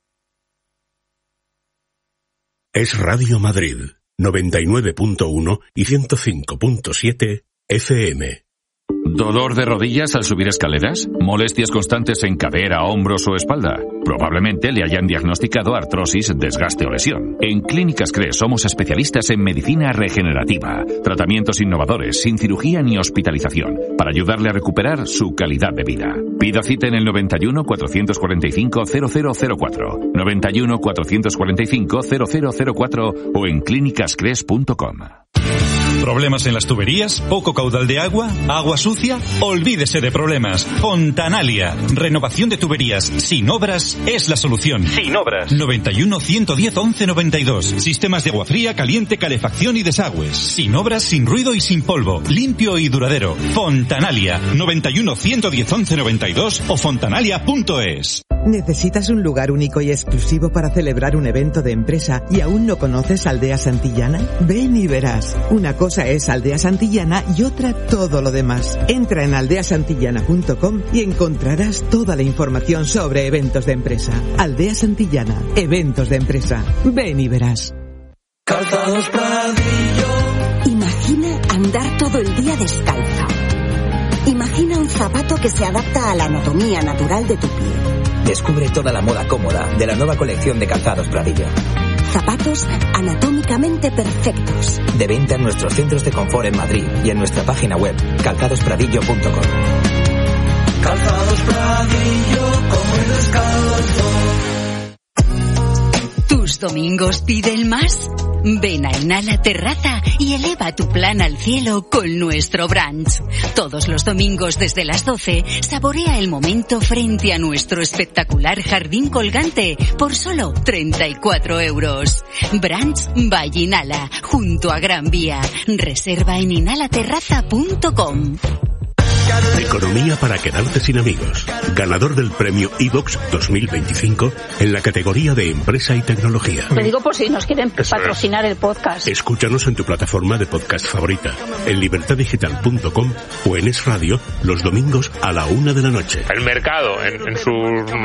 Es Radio Madrid, noventa y nueve punto uno y ciento cinco punto siete F M. ¿Dolor de rodillas al subir escaleras? ¿Molestias constantes en cadera, hombros o espalda? Probablemente le hayan diagnosticado artrosis, desgaste o lesión. En Clínicas Cres somos especialistas en medicina regenerativa, tratamientos innovadores, sin cirugía ni hospitalización, para ayudarle a recuperar su calidad de vida. Pida cita en el noventa y uno, cuatrocientos cuarenta y cinco, cero cero cero cuatro, noventa y uno, cuatrocientos cuarenta y cinco, cero cero cero cuatro o en clínicas cres punto com. ¿Problemas en las tuberías? ¿Poco caudal de agua? ¿Agua sucia? Olvídese de problemas. Fontanalia. Renovación de tuberías. Sin obras es la solución. Sin obras. noventa y uno, ciento diez, once noventa y dos. Sistemas de agua fría, caliente, calefacción y desagües. Sin obras, sin ruido y sin polvo. Limpio y duradero. Fontanalia. noventa y uno, ciento diez, once noventa y dos o fontanalia punto es. ¿Necesitas un lugar único y exclusivo para celebrar un evento de empresa y aún no conoces Aldea Santillana? Ven y verás. Una cosa es Aldea Santillana y otra todo lo demás. Entra en aldea santillana punto com y encontrarás toda la información sobre eventos de empresa. Aldea Santillana, eventos de empresa. Ven y verás. Calzados Pradillo. Imagina andar todo el día descalzo. Imagina un zapato que se adapta a la anatomía natural de tu pie. Descubre toda la moda cómoda de la nueva colección de Calzados Pradillo. Zapatos anatómicamente perfectos. De venta en nuestros centros de confort en Madrid y en nuestra página web calzados pradillo punto com. Calzados Pradillo, como el descalzo. ¿Tus domingos piden más? Ven a Inhala Terraza y eleva tu plan al cielo con nuestro brunch. Todos los domingos desde las doce, saborea el momento frente a nuestro espectacular jardín colgante por solo treinta y cuatro euros. Brunch by Inhala, junto a Gran Vía. Reserva en inhala terraza punto com. Economía para quedarte sin amigos. Ganador del premio iVox dos mil veinticinco en la categoría de empresa y tecnología. Lo digo por si nos quieren Eso patrocinar es. el podcast. Escúchanos en tu plataforma de podcast favorita, en libertad digital punto com o en Es Radio los domingos a la una de la noche. El mercado en, en su...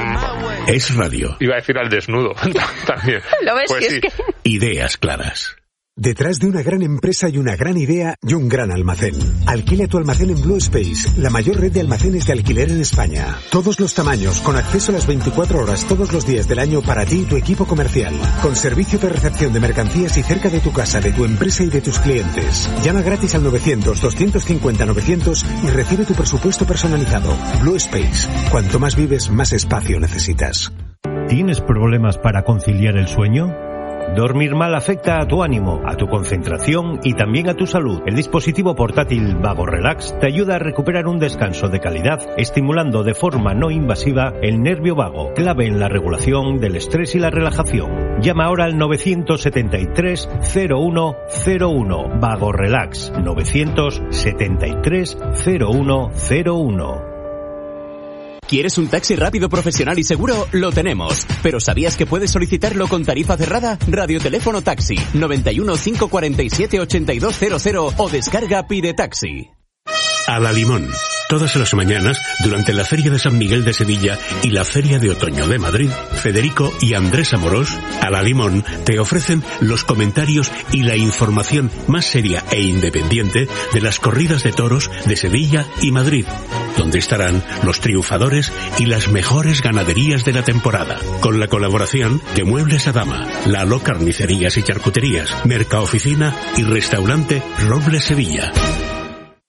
Es Radio. Iba a decir al desnudo también. ¿Lo ves? Pues que sí. es que... Ideas claras. Detrás de una gran empresa hay una gran idea y un gran almacén. Alquila tu almacén en Blue Space, la mayor red de almacenes de alquiler en España. Todos los tamaños, con acceso a las veinticuatro horas todos los días del año para ti y tu equipo comercial. Con servicio de recepción de mercancías y cerca de tu casa, de tu empresa y de tus clientes. Llama gratis al novecientos, doscientos cincuenta, novecientos y recibe tu presupuesto personalizado. Blue Space. Cuanto más vives, más espacio necesitas. ¿Tienes problemas para conciliar el sueño? Dormir mal afecta a tu ánimo, a tu concentración y también a tu salud. El dispositivo portátil Vago Relax te ayuda a recuperar un descanso de calidad, estimulando de forma no invasiva el nervio vago, clave en la regulación del estrés y la relajación. Llama ahora al novecientos setenta y tres, cero uno cero uno. Vago Relax, novecientos setenta y tres, cero uno cero uno. ¿Quieres un taxi rápido, profesional y seguro? Lo tenemos. ¿Pero sabías que puedes solicitarlo con tarifa cerrada? Radioteléfono Taxi, noventa y uno, cinco cuarenta y siete, ochenta y dos cero cero o descarga Pide Taxi. A la Limón. Todas las mañanas, durante la Feria de San Miguel de Sevilla y la Feria de Otoño de Madrid, Federico y Andrés Amorós, a la Limón, te ofrecen los comentarios y la información más seria e independiente de las corridas de toros de Sevilla y Madrid, donde estarán los triunfadores y las mejores ganaderías de la temporada, con la colaboración de Muebles Adama, Lalo Carnicerías y Charcuterías, Mercaoficina y Restaurante Roble Sevilla.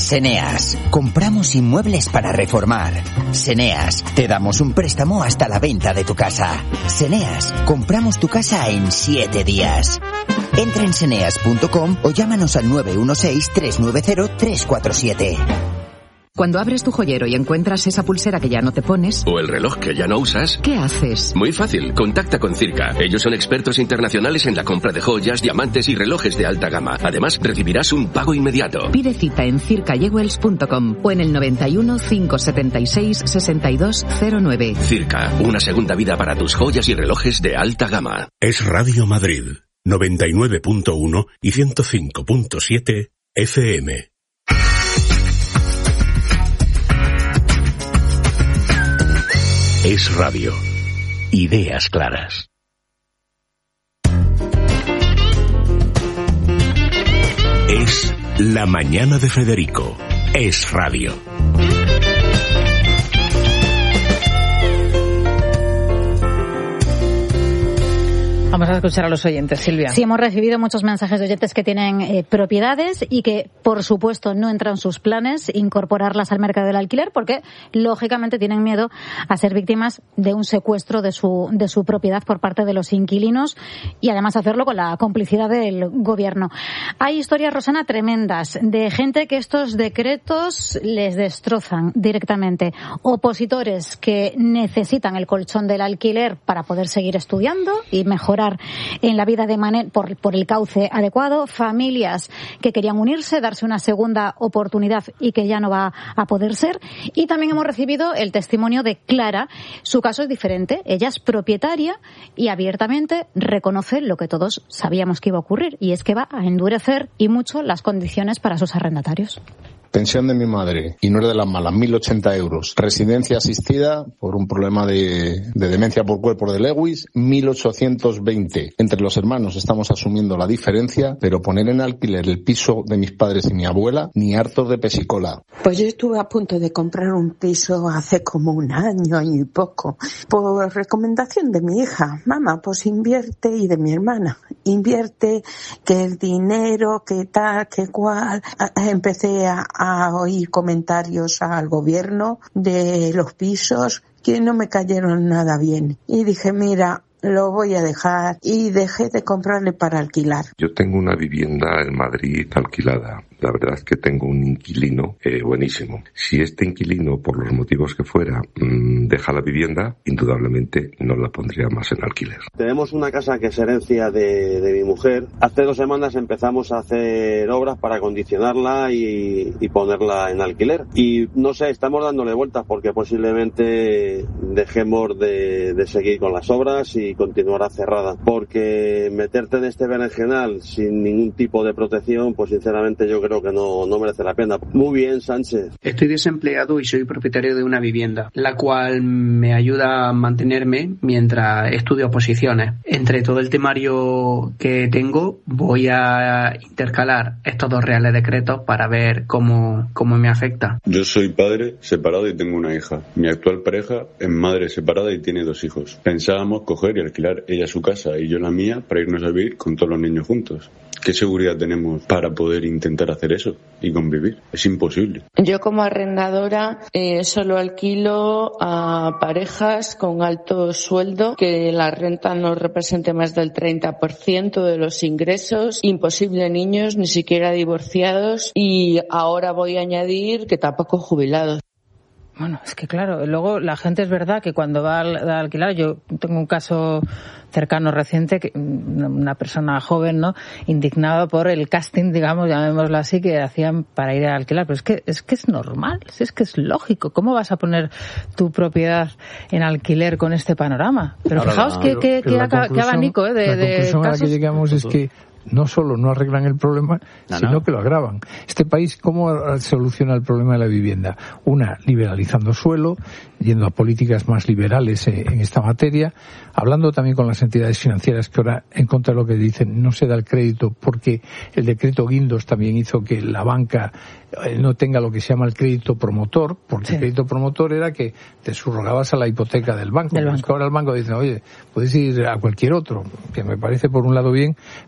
Seneas. Compramos inmuebles para reformar. Seneas. Te damos un préstamo hasta la venta de tu casa. Seneas. Compramos tu casa en siete días. Entra en seneas punto com o llámanos al nueve uno seis, tres nueve cero, tres cuatro siete. Cuando abres tu joyero y encuentras esa pulsera que ya no te pones... o el reloj que ya no usas... ¿qué haces? Muy fácil, contacta con Circa. Ellos son expertos internacionales en la compra de joyas, diamantes y relojes de alta gama. Además, recibirás un pago inmediato. Pide cita en circa jewels punto com o en el noventa y uno, cinco setenta y seis, sesenta y dos cero nueve. Circa, una segunda vida para tus joyas y relojes de alta gama. Es Radio Madrid, noventa y nueve punto uno y ciento cinco punto siete F M. Es Radio. Ideas claras. Es La Mañana de Federico. Es Radio. Vamos a escuchar a los oyentes, Silvia. Sí, hemos recibido muchos mensajes de oyentes que tienen eh, propiedades y que, por supuesto, no entran en sus planes incorporarlas al mercado del alquiler porque, lógicamente, tienen miedo a ser víctimas de un secuestro de su, de su propiedad por parte de los inquilinos y, además, hacerlo con la complicidad del gobierno. Hay historias, Rosana, tremendas de gente que estos decretos les destrozan directamente. Opositores que necesitan el colchón del alquiler para poder seguir estudiando y mejorar en la vida de manera por, por el cauce adecuado, familias que querían unirse, darse una segunda oportunidad y que ya no va a poder ser. Y también hemos recibido el testimonio de Clara. Su caso es diferente. Ella es propietaria y abiertamente reconoce lo que todos sabíamos que iba a ocurrir, y es que va a endurecer y mucho las condiciones para sus arrendatarios. Pensión de mi madre, y no es de las malas, mil ochenta euros. Residencia asistida por un problema de, de demencia por cuerpo de Lewis, mil ochocientos veinte. Entre los hermanos estamos asumiendo la diferencia, pero poner en alquiler el piso de mis padres y mi abuela, ni hartos de pesicola. Pues yo estuve a punto de comprar un piso hace como un año, año y poco, por recomendación de mi hija. Mamá, pues invierte, y de mi hermana. Invierte, que el dinero, que tal, que cual. Empecé a a oír comentarios al gobierno de los pisos que no me cayeron nada bien. Y dije, mira, lo voy a dejar, y dejé de comprarle para alquilar. Yo tengo una vivienda en Madrid alquilada. La verdad es que tengo un inquilino eh, buenísimo. Si este inquilino, por los motivos que fuera, mmm, deja la vivienda, indudablemente no la pondría más en alquiler. Tenemos una casa que es herencia de, de mi mujer. Hace dos semanas empezamos a hacer obras para acondicionarla y, y ponerla en alquiler. Y no sé, estamos dándole vueltas porque posiblemente dejemos de, de seguir con las obras y continuará cerrada. Porque meterte en este berenjenal sin ningún tipo de protección, pues sinceramente yo creo que no, no merece la pena. Muy bien, Sánchez. Estoy desempleado y soy propietario de una vivienda, la cual me ayuda a mantenerme mientras estudio oposiciones. Entre todo el temario que tengo, voy a intercalar estos dos reales decretos para ver cómo, cómo me afecta. Yo soy padre separado y tengo una hija. Mi actual pareja es madre separada y tiene dos hijos. Pensábamos coger y alquilar ella su casa y yo la mía para irnos a vivir con todos los niños juntos. ¿Qué seguridad tenemos para poder intentar hacer eso y convivir? Es imposible. Yo como arrendadora eh, solo alquilo a parejas con alto sueldo, que la renta no represente más del treinta por ciento de los ingresos. Imposible niños, ni siquiera divorciados, y ahora voy a añadir que tampoco jubilados. Bueno, es que claro, luego la gente es verdad que cuando va a alquilar, yo tengo un caso cercano reciente, que una persona joven, ¿no?, indignada por el casting, digamos, llamémoslo así, que hacían para ir a alquilar, pero es que es que es normal, es que es lógico. ¿Cómo vas a poner tu propiedad en alquiler con este panorama? Pero ahora, fijaos que, que, que, que abanico ¿eh? de, la conclusión de a la que llegamos es que no solo no arreglan el problema, no, sino no. que lo agravan. Este país, ¿cómo soluciona el problema de la vivienda? Una, liberalizando suelo, yendo a políticas más liberales en esta materia, hablando también con las entidades financieras, que ahora, en contra de lo que dicen, no se da el crédito porque el decreto Guindos también hizo que la banca no tenga lo que se llama el crédito promotor, porque sí. el crédito promotor era que te subrogabas a la hipoteca del banco. Del banco. Es que ahora el banco dice, oye, puedes ir a cualquier otro, que me parece por un lado bien, pero entiendo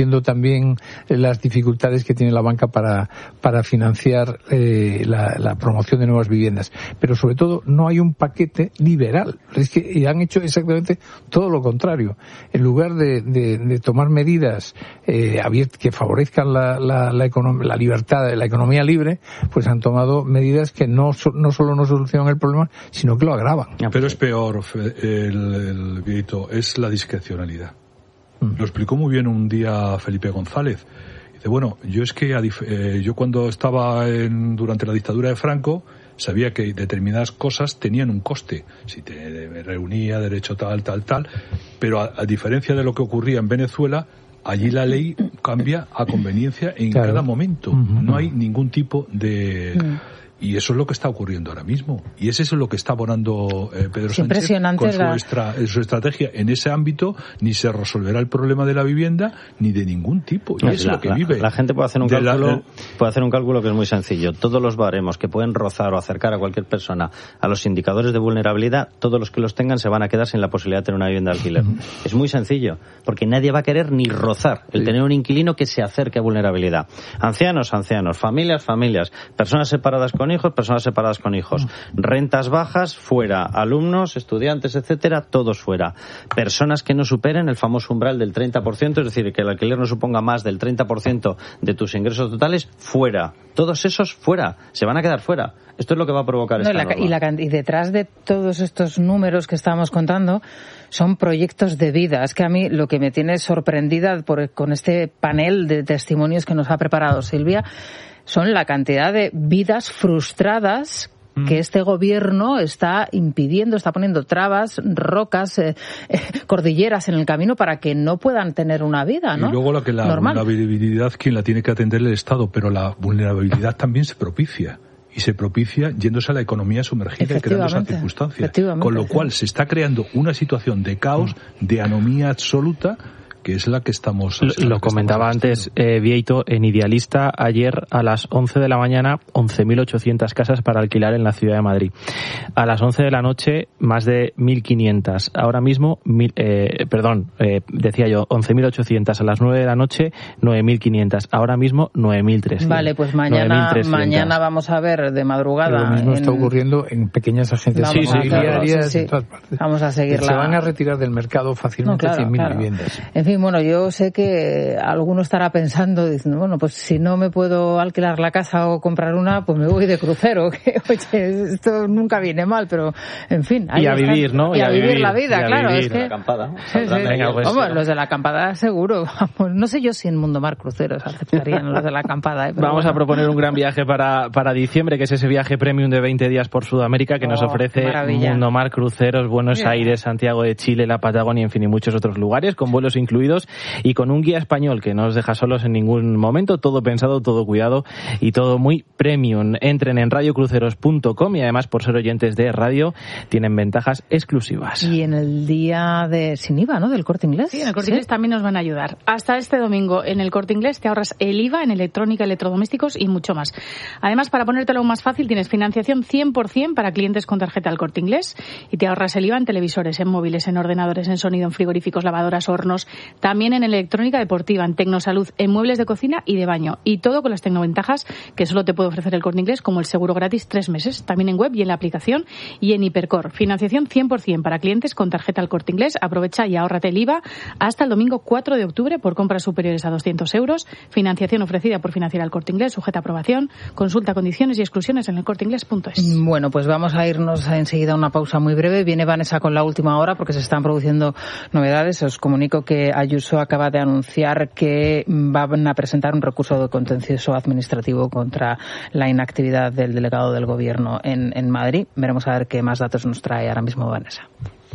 viendo también las dificultades que tiene la banca para, para financiar eh, la, la promoción de nuevas viviendas. Pero sobre todo no hay un paquete liberal. Es que han hecho exactamente todo lo contrario. En lugar de, de, de tomar medidas eh, que favorezcan la, la, la, econom- la libertad, la economía libre, pues han tomado medidas que no, no solo no solucionan el problema, sino que lo agravan. Pero es peor, el, el Vieito, es la discrecionalidad. Mm. Lo explicó muy bien un día Felipe González. Dice, bueno, yo es que eh, yo cuando estaba en, durante la dictadura de Franco, sabía que determinadas cosas tenían un coste. Si te reunía, derecho tal, tal, tal. Pero a, a diferencia de lo que ocurría en Venezuela, allí la ley cambia a conveniencia en claro. cada momento. Uh-huh. No hay ningún tipo de... Uh-huh. Y eso es lo que está ocurriendo ahora mismo. Y ese es lo que está abonando eh, Pedro Sánchez con su, la... extra, su estrategia. En ese ámbito ni se resolverá el problema de la vivienda ni de ningún tipo. Y no, es la, lo que la, vive. La gente puede hacer un cálculo la, puede hacer un cálculo que es muy sencillo. Todos los baremos que pueden rozar o acercar a cualquier persona a los indicadores de vulnerabilidad, todos los que los tengan se van a quedar sin la posibilidad de tener una vivienda de alquiler. Uh-huh. Es muy sencillo, porque nadie va a querer ni rozar el sí. tener un inquilino que se acerque a vulnerabilidad. Ancianos, ancianos, familias, familias, personas separadas con hijos, personas separadas con hijos, rentas bajas, fuera, alumnos, estudiantes, etcétera, todos fuera. Personas que no superen el famoso umbral del treinta por ciento, es decir, que el alquiler no suponga más del treinta por ciento de tus ingresos totales, fuera. Todos esos fuera, se van a quedar fuera. Esto es lo que va a provocar no, esta la, norma. Y, la, y detrás de todos estos números que estábamos contando son proyectos de vida. Es que a mí lo que me tiene sorprendida por, con este panel de testimonios que nos ha preparado Silvia son la cantidad de vidas frustradas que este gobierno está impidiendo, está poniendo trabas, rocas, eh, eh, cordilleras en el camino para que no puedan tener una vida, ¿no? Y luego lo que la Normal. vulnerabilidad, quien la tiene que atender el Estado, pero la vulnerabilidad también se propicia. Y se propicia yéndose a la economía sumergida y creando esas circunstancias. Con lo cual se está creando una situación de caos, de anomía absoluta, que es la que estamos... Lo, lo que comentaba estamos antes eh, Vieito, en Idealista, ayer a las once de la mañana, once mil ochocientas casas para alquilar en la ciudad de Madrid. A las once de la noche, más de mil quinientas. Ahora mismo, mil, eh, perdón, eh, decía yo, once mil ochocientas. A las nueve de la noche, nueve mil quinientas. Ahora mismo, nueve mil trescientas. Vale, pues mañana mañana vamos a ver de madrugada. Lo mismo en... está ocurriendo en pequeñas agencias vamos inmobiliarias sí, sí. en todas partes. Vamos a seguirla. Se van a retirar del mercado fácilmente no, claro, cien mil claro. viviendas. En fin, bueno, yo sé que alguno estará pensando, diciendo, bueno, pues si no me puedo alquilar la casa o comprar una, pues me voy de crucero. Que, oye, esto nunca viene mal, pero, en fin. Ahí y a están. vivir, ¿no? Y, y a, a vivir, vivir la vida, y a claro. Vivir. Es que... La acampada. Sí, sí. Venga, pues, Vamos, los de la acampada seguro. Vamos, no sé yo si en Mundomar Cruceros aceptarían los de la acampada. ¿eh? Vamos bueno. a proponer un gran viaje para, para diciembre, que es ese viaje premium de veinte días por Sudamérica que oh, nos ofrece Mundomar Cruceros, Buenos yeah. Aires, Santiago de Chile, la Patagonia, en fin, y muchos otros lugares, con vuelos incluidos y con un guía español que no os deja solos en ningún momento, todo pensado, todo cuidado y todo muy premium. Entren en radio cruceros punto com y además, por ser oyentes de radio, tienen ventajas exclusivas. Y en el día de sin I V A, ¿no? Del Corte Inglés. Sí, en el Corte ¿Sí? Inglés también nos van a ayudar. Hasta este domingo en el Corte Inglés te ahorras el I V A en electrónica, electrodomésticos y mucho más. Además, para ponértelo aún más fácil, tienes financiación cien por ciento para clientes con tarjeta del Corte Inglés y te ahorras el I V A en televisores, en móviles, en ordenadores, en sonido, en frigoríficos, lavadoras, hornos, también en electrónica deportiva, en tecnosalud, en muebles de cocina y de baño. Y todo con las tecnoventajas que solo te puede ofrecer el Corte Inglés, como el seguro gratis tres meses, también en web y en la aplicación y en Hipercor. Financiación cien por ciento para clientes con tarjeta al Corte Inglés. Aprovecha y ahórrate el I V A hasta el domingo cuatro de octubre por compras superiores a doscientos euros. Financiación ofrecida por Financiera al Corte Inglés, sujeta a aprobación. Consulta condiciones y exclusiones en el corte inglés punto es. Bueno, pues vamos a irnos enseguida a una pausa muy breve. Viene Vanessa con la última hora porque se están produciendo novedades. Os comunico que Ayuso acaba de anunciar que van a presentar un recurso de contencioso administrativo contra la inactividad del delegado del Gobierno en, en Madrid. Veremos a ver qué más datos nos trae ahora mismo Vanessa.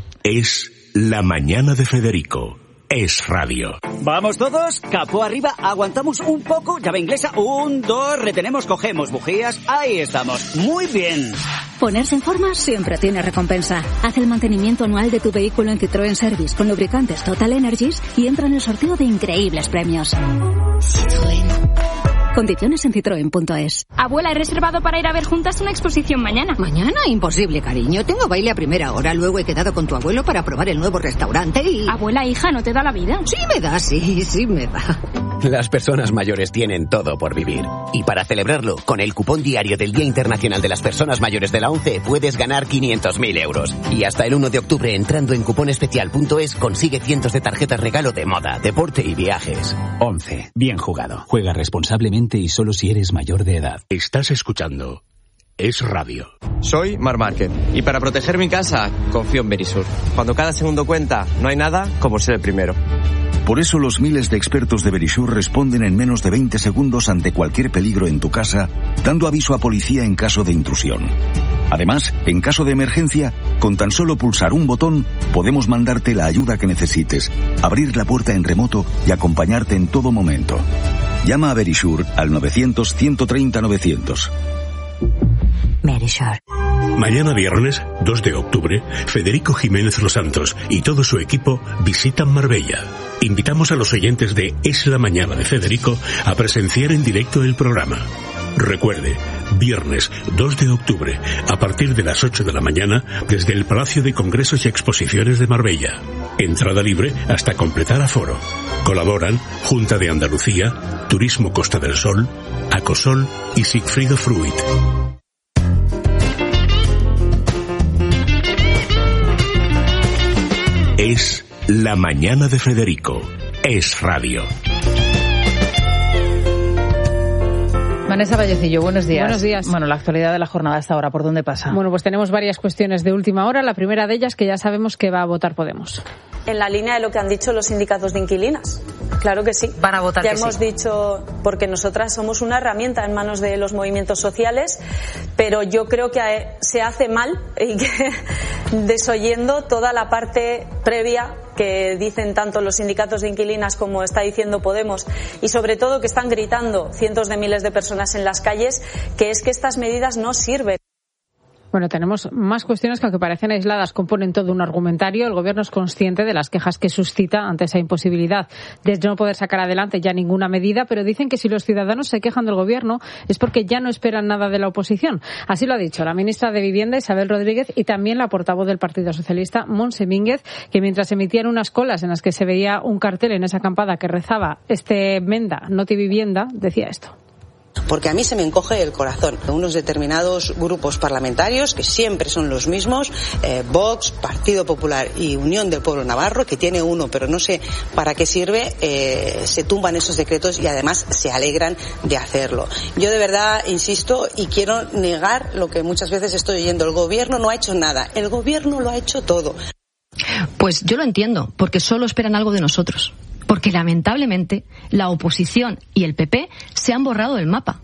Es la mañana de Federico. Es radio. Vamos todos, capó arriba, aguantamos un poco, llave inglesa, un, dos, retenemos, cogemos bujías, ahí estamos, muy bien. Ponerse en forma siempre tiene recompensa. Haz el mantenimiento anual de tu vehículo en Citroën Service con lubricantes Total Energies y entra en el sorteo de increíbles premios. Citroën. Condiciones en citroen punto es. Abuela, he reservado para ir a ver juntas una exposición mañana. ¿Mañana? Imposible, cariño. Tengo baile a primera hora. Luego he quedado con tu abuelo para probar el nuevo restaurante y... Abuela, hija, ¿no te da la vida? Sí me da, sí, sí me da. Las personas mayores tienen todo por vivir. Y para celebrarlo, con el cupón diario del Día Internacional de las Personas Mayores de la ONCE puedes ganar quinientos mil euros. Y hasta el uno de octubre, entrando en cuponespecial punto es, consigue cientos de tarjetas regalo de moda, deporte y viajes. ONCE. Bien jugado. Juega responsablemente y solo si eres mayor de edad. Estás escuchando Es Radio. Soy Mar Márquez y para proteger mi casa confío en Verisur. Cuando cada segundo cuenta, no hay nada como ser el primero. Por eso los miles de expertos de Verisur responden en menos de veinte segundos ante cualquier peligro en tu casa, dando aviso a policía en caso de intrusión. Además, en caso de emergencia, con tan solo pulsar un botón, podemos mandarte la ayuda que necesites, abrir la puerta en remoto y acompañarte en todo momento. Llama a Verisur al novecientos, ciento treinta, novecientos. Verisur. Mañana viernes, dos de octubre, Federico Jiménez Los Santos y todo su equipo visitan Marbella. Invitamos a los oyentes de Es la Mañana de Federico a presenciar en directo el programa. Recuerde, viernes dos de octubre, a partir de las ocho de la mañana, desde el Palacio de Congresos y Exposiciones de Marbella. Entrada libre hasta completar aforo. Colaboran Junta de Andalucía, Turismo Costa del Sol, Acosol y Sigfrido Fruit. Es La Mañana de Federico. Es Radio. Vanessa Vallecillo, buenos días. Buenos días. Bueno, la actualidad de la jornada hasta ahora, ¿por dónde pasa? Bueno, pues tenemos varias cuestiones de última hora. La primera de ellas, que ya sabemos que va a votar Podemos. En la línea de lo que han dicho los sindicatos de inquilinas. Claro que sí. Van a votar Ya que hemos sí. dicho, porque nosotras somos una herramienta en manos de los movimientos sociales, pero yo creo que se hace mal y que desoyendo toda la parte previa que dicen tanto los sindicatos de inquilinas como está diciendo Podemos, y sobre todo que están gritando cientos de miles de personas en las calles, que es que estas medidas no sirven. Bueno, tenemos más cuestiones que, aunque parecen aisladas, componen todo un argumentario. El Gobierno es consciente de las quejas que suscita ante esa imposibilidad de no poder sacar adelante ya ninguna medida, pero dicen que si los ciudadanos se quejan del Gobierno es porque ya no esperan nada de la oposición. Así lo ha dicho la ministra de Vivienda, Isabel Rodríguez, y también la portavoz del Partido Socialista, Montse Mínguez, que mientras emitían unas colas en las que se veía un cartel en esa acampada que rezaba "Este Menda, Noti Vivienda", decía esto. Porque a mí se me encoge el corazón. Unos determinados grupos parlamentarios, que siempre son los mismos, eh, Vox, Partido Popular y Unión del Pueblo Navarro, que tiene uno, pero no sé para qué sirve, eh, se tumban esos decretos y además se alegran de hacerlo. Yo de verdad insisto y quiero negar lo que muchas veces estoy oyendo. El Gobierno no ha hecho nada. El Gobierno lo ha hecho todo. Pues yo lo entiendo, porque solo esperan algo de nosotros. Porque lamentablemente la oposición y el P P se han borrado del mapa.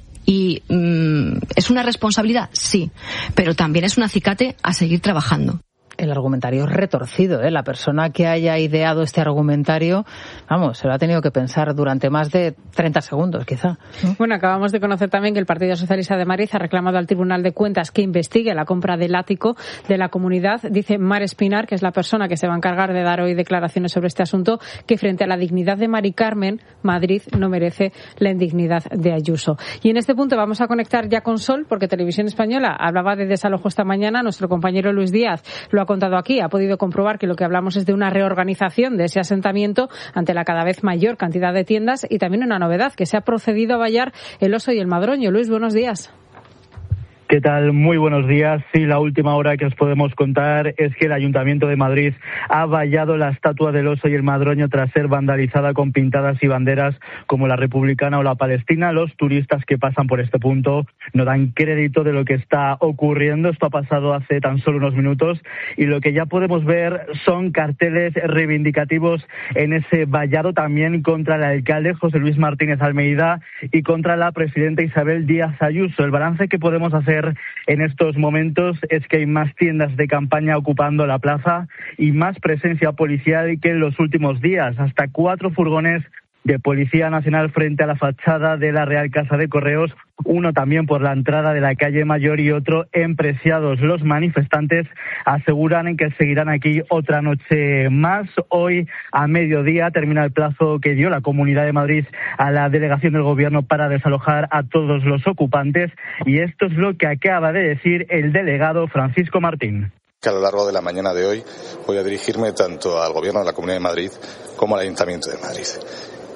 Y mmm, ¿es una responsabilidad? Sí, pero también es un acicate a seguir trabajando. El argumentario es retorcido, ¿eh? La persona que haya ideado este argumentario, vamos, se lo ha tenido que pensar durante más de treinta segundos, quizá, ¿no? Bueno, acabamos de conocer también que el Partido Socialista de Madrid ha reclamado al Tribunal de Cuentas que investigue la compra del ático de la comunidad. Dice Mar Espinar, que es la persona que se va a encargar de dar hoy declaraciones sobre este asunto, que frente a la dignidad de Mari Carmen, Madrid no merece la indignidad de Ayuso. Y en este punto vamos a conectar ya con Sol, porque Televisión Española hablaba de desalojo esta mañana. Nuestro compañero Luis Díaz lo ha contado aquí, ha podido comprobar que lo que hablamos es de una reorganización de ese asentamiento ante la cada vez mayor cantidad de tiendas, y también una novedad, que se ha procedido a vallar el Oso y el Madroño. Luis, buenos días. ¿Qué tal? Muy buenos días. Sí, la última hora que os podemos contar es que el Ayuntamiento de Madrid ha vallado la estatua del Oso y el Madroño tras ser vandalizada con pintadas y banderas como la republicana o la palestina. Los turistas que pasan por este punto no dan crédito de lo que está ocurriendo. Esto ha pasado hace tan solo unos minutos y lo que ya podemos ver son carteles reivindicativos en ese vallado, también contra el alcalde José Luis Martínez Almeida y contra la presidenta Isabel Díaz Ayuso. El balance que podemos hacer en estos momentos es que hay más tiendas de campaña ocupando la plaza y más presencia policial que en los últimos días. Hasta cuatro furgones de Policía Nacional frente a la fachada de la Real Casa de Correos, uno también por la entrada de la calle Mayor y otro en Preciados. Los manifestantes aseguran que seguirán aquí otra noche más. Hoy a mediodía termina el plazo que dio la Comunidad de Madrid a la delegación del Gobierno para desalojar a todos los ocupantes, y esto es lo que acaba de decir el delegado Francisco Martín. Que a lo largo de la mañana de hoy voy a dirigirme tanto al Gobierno de la Comunidad de Madrid como al Ayuntamiento de Madrid.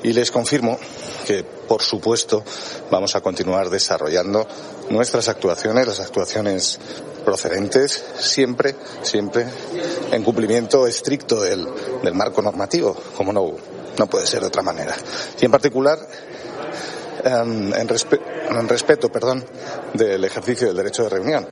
Y les confirmo que, por supuesto, vamos a continuar desarrollando nuestras actuaciones, las actuaciones procedentes, siempre, siempre en cumplimiento estricto del, del marco normativo, como no, no puede ser de otra manera. Y en particular, en, en, respe, en respeto, perdón, del ejercicio del derecho de reunión.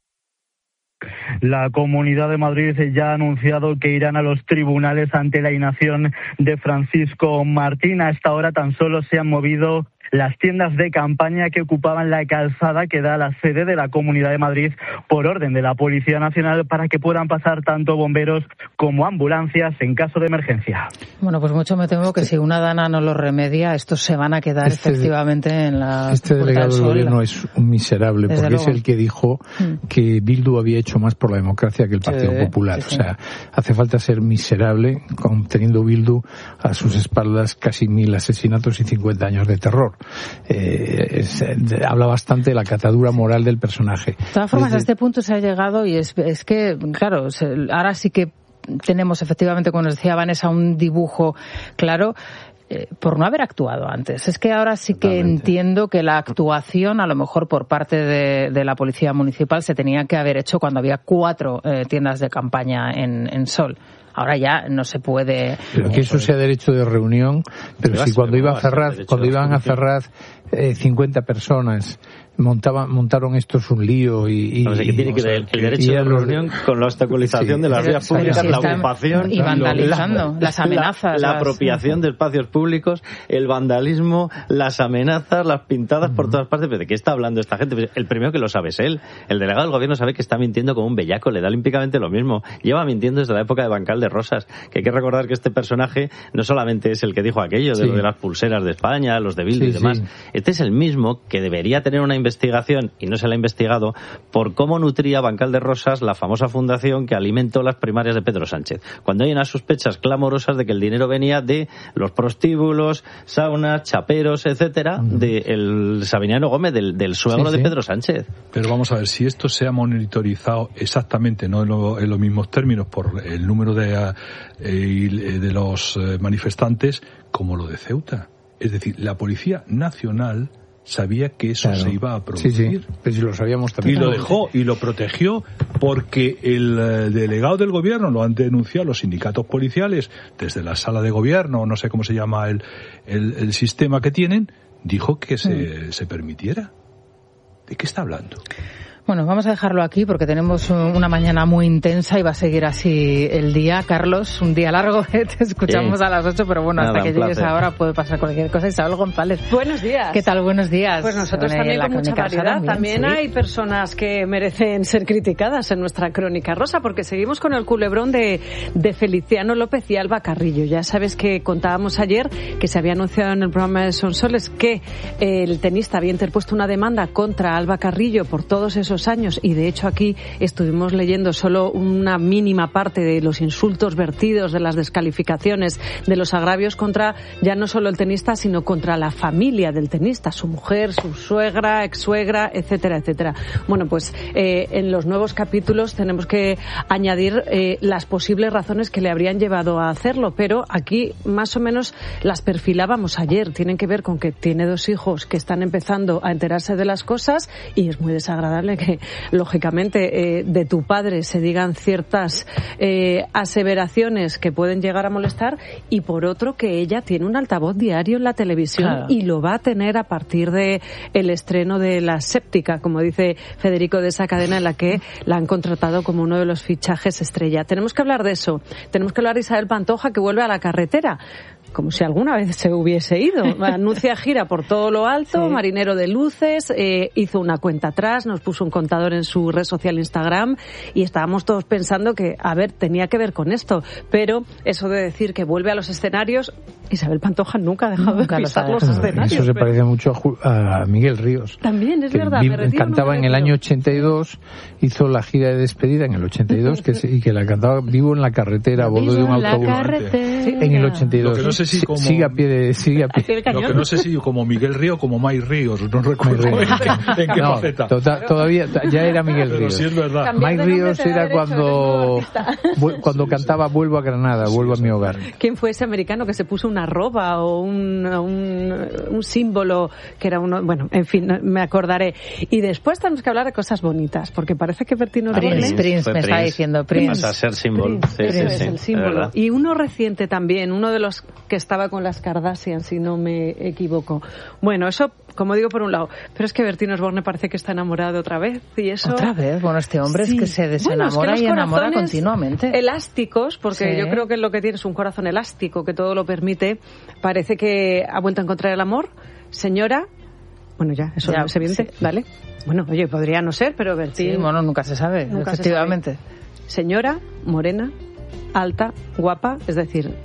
La Comunidad de Madrid ya ha anunciado que irán a los tribunales ante la inacción de Francisco Martín. A esta hora tan solo se han movido las tiendas de campaña que ocupaban la calzada que da a la sede de la Comunidad de Madrid por orden de la Policía Nacional para que puedan pasar tanto bomberos como ambulancias en caso de emergencia. Bueno, pues mucho me temo que si una dana no lo remedia, estos se van a quedar este, efectivamente en la Este delegado del Gobierno es un miserable, Desde porque luego. es el que dijo mm. que Bildu había hecho más por la democracia que el Partido sí, Popular. Sí, sí. O sea, hace falta ser miserable con, teniendo Bildu a sus espaldas casi mil asesinatos y cincuenta años de terror. Eh, es, de, habla bastante de la catadura moral del personaje. De todas formas, Desde... a este punto se ha llegado y es, es que, claro, se, ahora sí que tenemos efectivamente, como nos decía Vanessa, un dibujo claro eh, por no haber actuado antes. Es que ahora sí que Totalmente. entiendo que la actuación, a lo mejor por parte de, de la Policía Municipal, se tenía que haber hecho cuando había cuatro eh, tiendas de campaña en, en Sol. Ahora ya no se puede. Pero que eso sea derecho de reunión, pero, pero si cuando iba a Ferraz, cuando iban a Ferraz eh, cincuenta personas montaban, montaron estos un lío y... y no sé qué tiene que ver el derecho de reunión los... con la obstaculización sí, de las vías públicas, si la ocupación... Y vandalizando, la, las amenazas. La, la las... apropiación de espacios públicos, el vandalismo, las amenazas, las pintadas uh-huh. por todas partes. ¿Pero de qué está hablando esta gente? Pues el primero que lo sabe es él. El delegado del Gobierno sabe que está mintiendo como un bellaco, le da olímpicamente lo mismo. Lleva mintiendo desde la época de Bancal de Rosas. Que hay que recordar que este personaje no solamente es el que dijo aquello de, sí. lo de las pulseras de España, los de Bildu sí, y demás. Sí. Este es el mismo que debería tener una investigación, y no se la ha investigado, por cómo nutría Bancal de Rosas la famosa fundación que alimentó las primarias de Pedro Sánchez. Cuando hay unas sospechas clamorosas de que el dinero venía de los prostíbulos, saunas, chaperos, etcétera, uh-huh. del Sabiniano Gómez, del, del suegro sí, sí. de Pedro Sánchez. Pero vamos a ver, si esto se ha monitorizado exactamente, no en, lo, en los mismos términos, por el número de, eh, de los manifestantes, como lo de Ceuta. Es decir, la Policía Nacional sabía que eso claro. se iba a producir. Sí, sí, pero si lo sabíamos también. Y lo dejó y lo protegió porque el eh, delegado del Gobierno lo han denunciado los sindicatos policiales desde la sala de Gobierno, no sé cómo se llama el, el, el sistema que tienen, dijo que se, mm. se permitiera. ¿De qué está hablando? Bueno, vamos a dejarlo aquí porque tenemos una mañana muy intensa y va a seguir así el día. Carlos, un día largo, ¿eh? Te escuchamos sí. a las ocho, pero bueno, Nada, hasta que llegues placer. ahora puede pasar cualquier cosa. Isabel González. Buenos días. ¿Qué tal? Buenos días. Pues nosotros también con mucha variedad. También, también ¿sí? hay personas que merecen ser criticadas en nuestra Crónica Rosa, porque seguimos con el culebrón de, de Feliciano López y Alba Carrillo. Ya sabes que contábamos ayer que se había anunciado en el programa de Sonsoles que el tenista había interpuesto una demanda contra Alba Carrillo por todos esos años, y de hecho aquí estuvimos leyendo solo una mínima parte de los insultos vertidos, de las descalificaciones, de los agravios contra ya no solo el tenista, sino contra la familia del tenista, su mujer, su suegra, ex-suegra, etcétera, etcétera. Bueno, pues eh, en los nuevos capítulos tenemos que añadir eh, las posibles razones que le habrían llevado a hacerlo, pero aquí más o menos las perfilábamos ayer. Tienen que ver con que tiene dos hijos que están empezando a enterarse de las cosas, y es muy desagradable que lógicamente eh, de tu padre se digan ciertas eh, aseveraciones que pueden llegar a molestar, y por otro que ella tiene un altavoz diario en la televisión, claro. y lo va a tener a partir de el estreno de La Séptica, como dice Federico, de esa cadena en la que la han contratado como uno de los fichajes estrella. Tenemos que hablar de eso. Tenemos que hablar de Isabel Pantoja, que vuelve a la carretera, como si alguna vez se hubiese ido. Anuncia gira por todo lo alto, sí. marinero de luces, eh, hizo una cuenta atrás, nos puso un contador en su red social Instagram, y estábamos todos pensando que, a ver, tenía que ver con esto, pero eso de decir que vuelve a los escenarios, Isabel Pantoja nunca ha dejado nunca de pisar los escenarios. Eso se pero... parece mucho a, a Miguel Ríos. También, es verdad. Me cantaba en el año ochenta y dos, hizo la gira de despedida en el ochenta y dos, que se, y que la cantaba Vivo en la carretera, a bordo de un autobús. Sí, en el ochenta y dos. Lo que no sé si como... Sigue a pie de... Sigue a pie. Lo que no sé si como Miguel Ríos o como Mike Ríos, no recuerdo en, en qué no, faceta. Tota, todavía, ya era Miguel Ríos. Sí, es verdad. Mike Ríos era cuando, cuando cantaba Vuelvo a Granada, vuelvo a mi hogar. ¿Quién fue ese americano que se puso una una arroba o un, un, un símbolo que era uno, bueno, en fin, me acordaré. Y después tenemos que hablar de cosas bonitas, porque parece que Bertín Osborne... Prince, Prince, me está diciendo Prince. Pasa a ser símbolo. Sí, Prince, sí, es sí, el símbolo. verdad. Y uno reciente también, uno de los que estaba con las Kardashian, si no me equivoco. Bueno, eso, como digo, por un lado. Pero es que Bertín Osborne parece que está enamorado otra vez. Y eso... ¿Otra vez? Bueno, este hombre Sí. es que se desenamora Bueno, es que y los enamora corazones continuamente. elásticos, porque Sí. yo creo que lo que tiene es un corazón elástico que todo lo permite. Parece que ha vuelto a encontrar el amor. Señora, bueno, ya, eso Ya, es evidente, sí. ¿vale? Bueno, oye, podría no ser, pero Bertín... Sí, bueno, nunca se sabe, Nunca se efectivamente. Señora, morena, alta, guapa, es decir,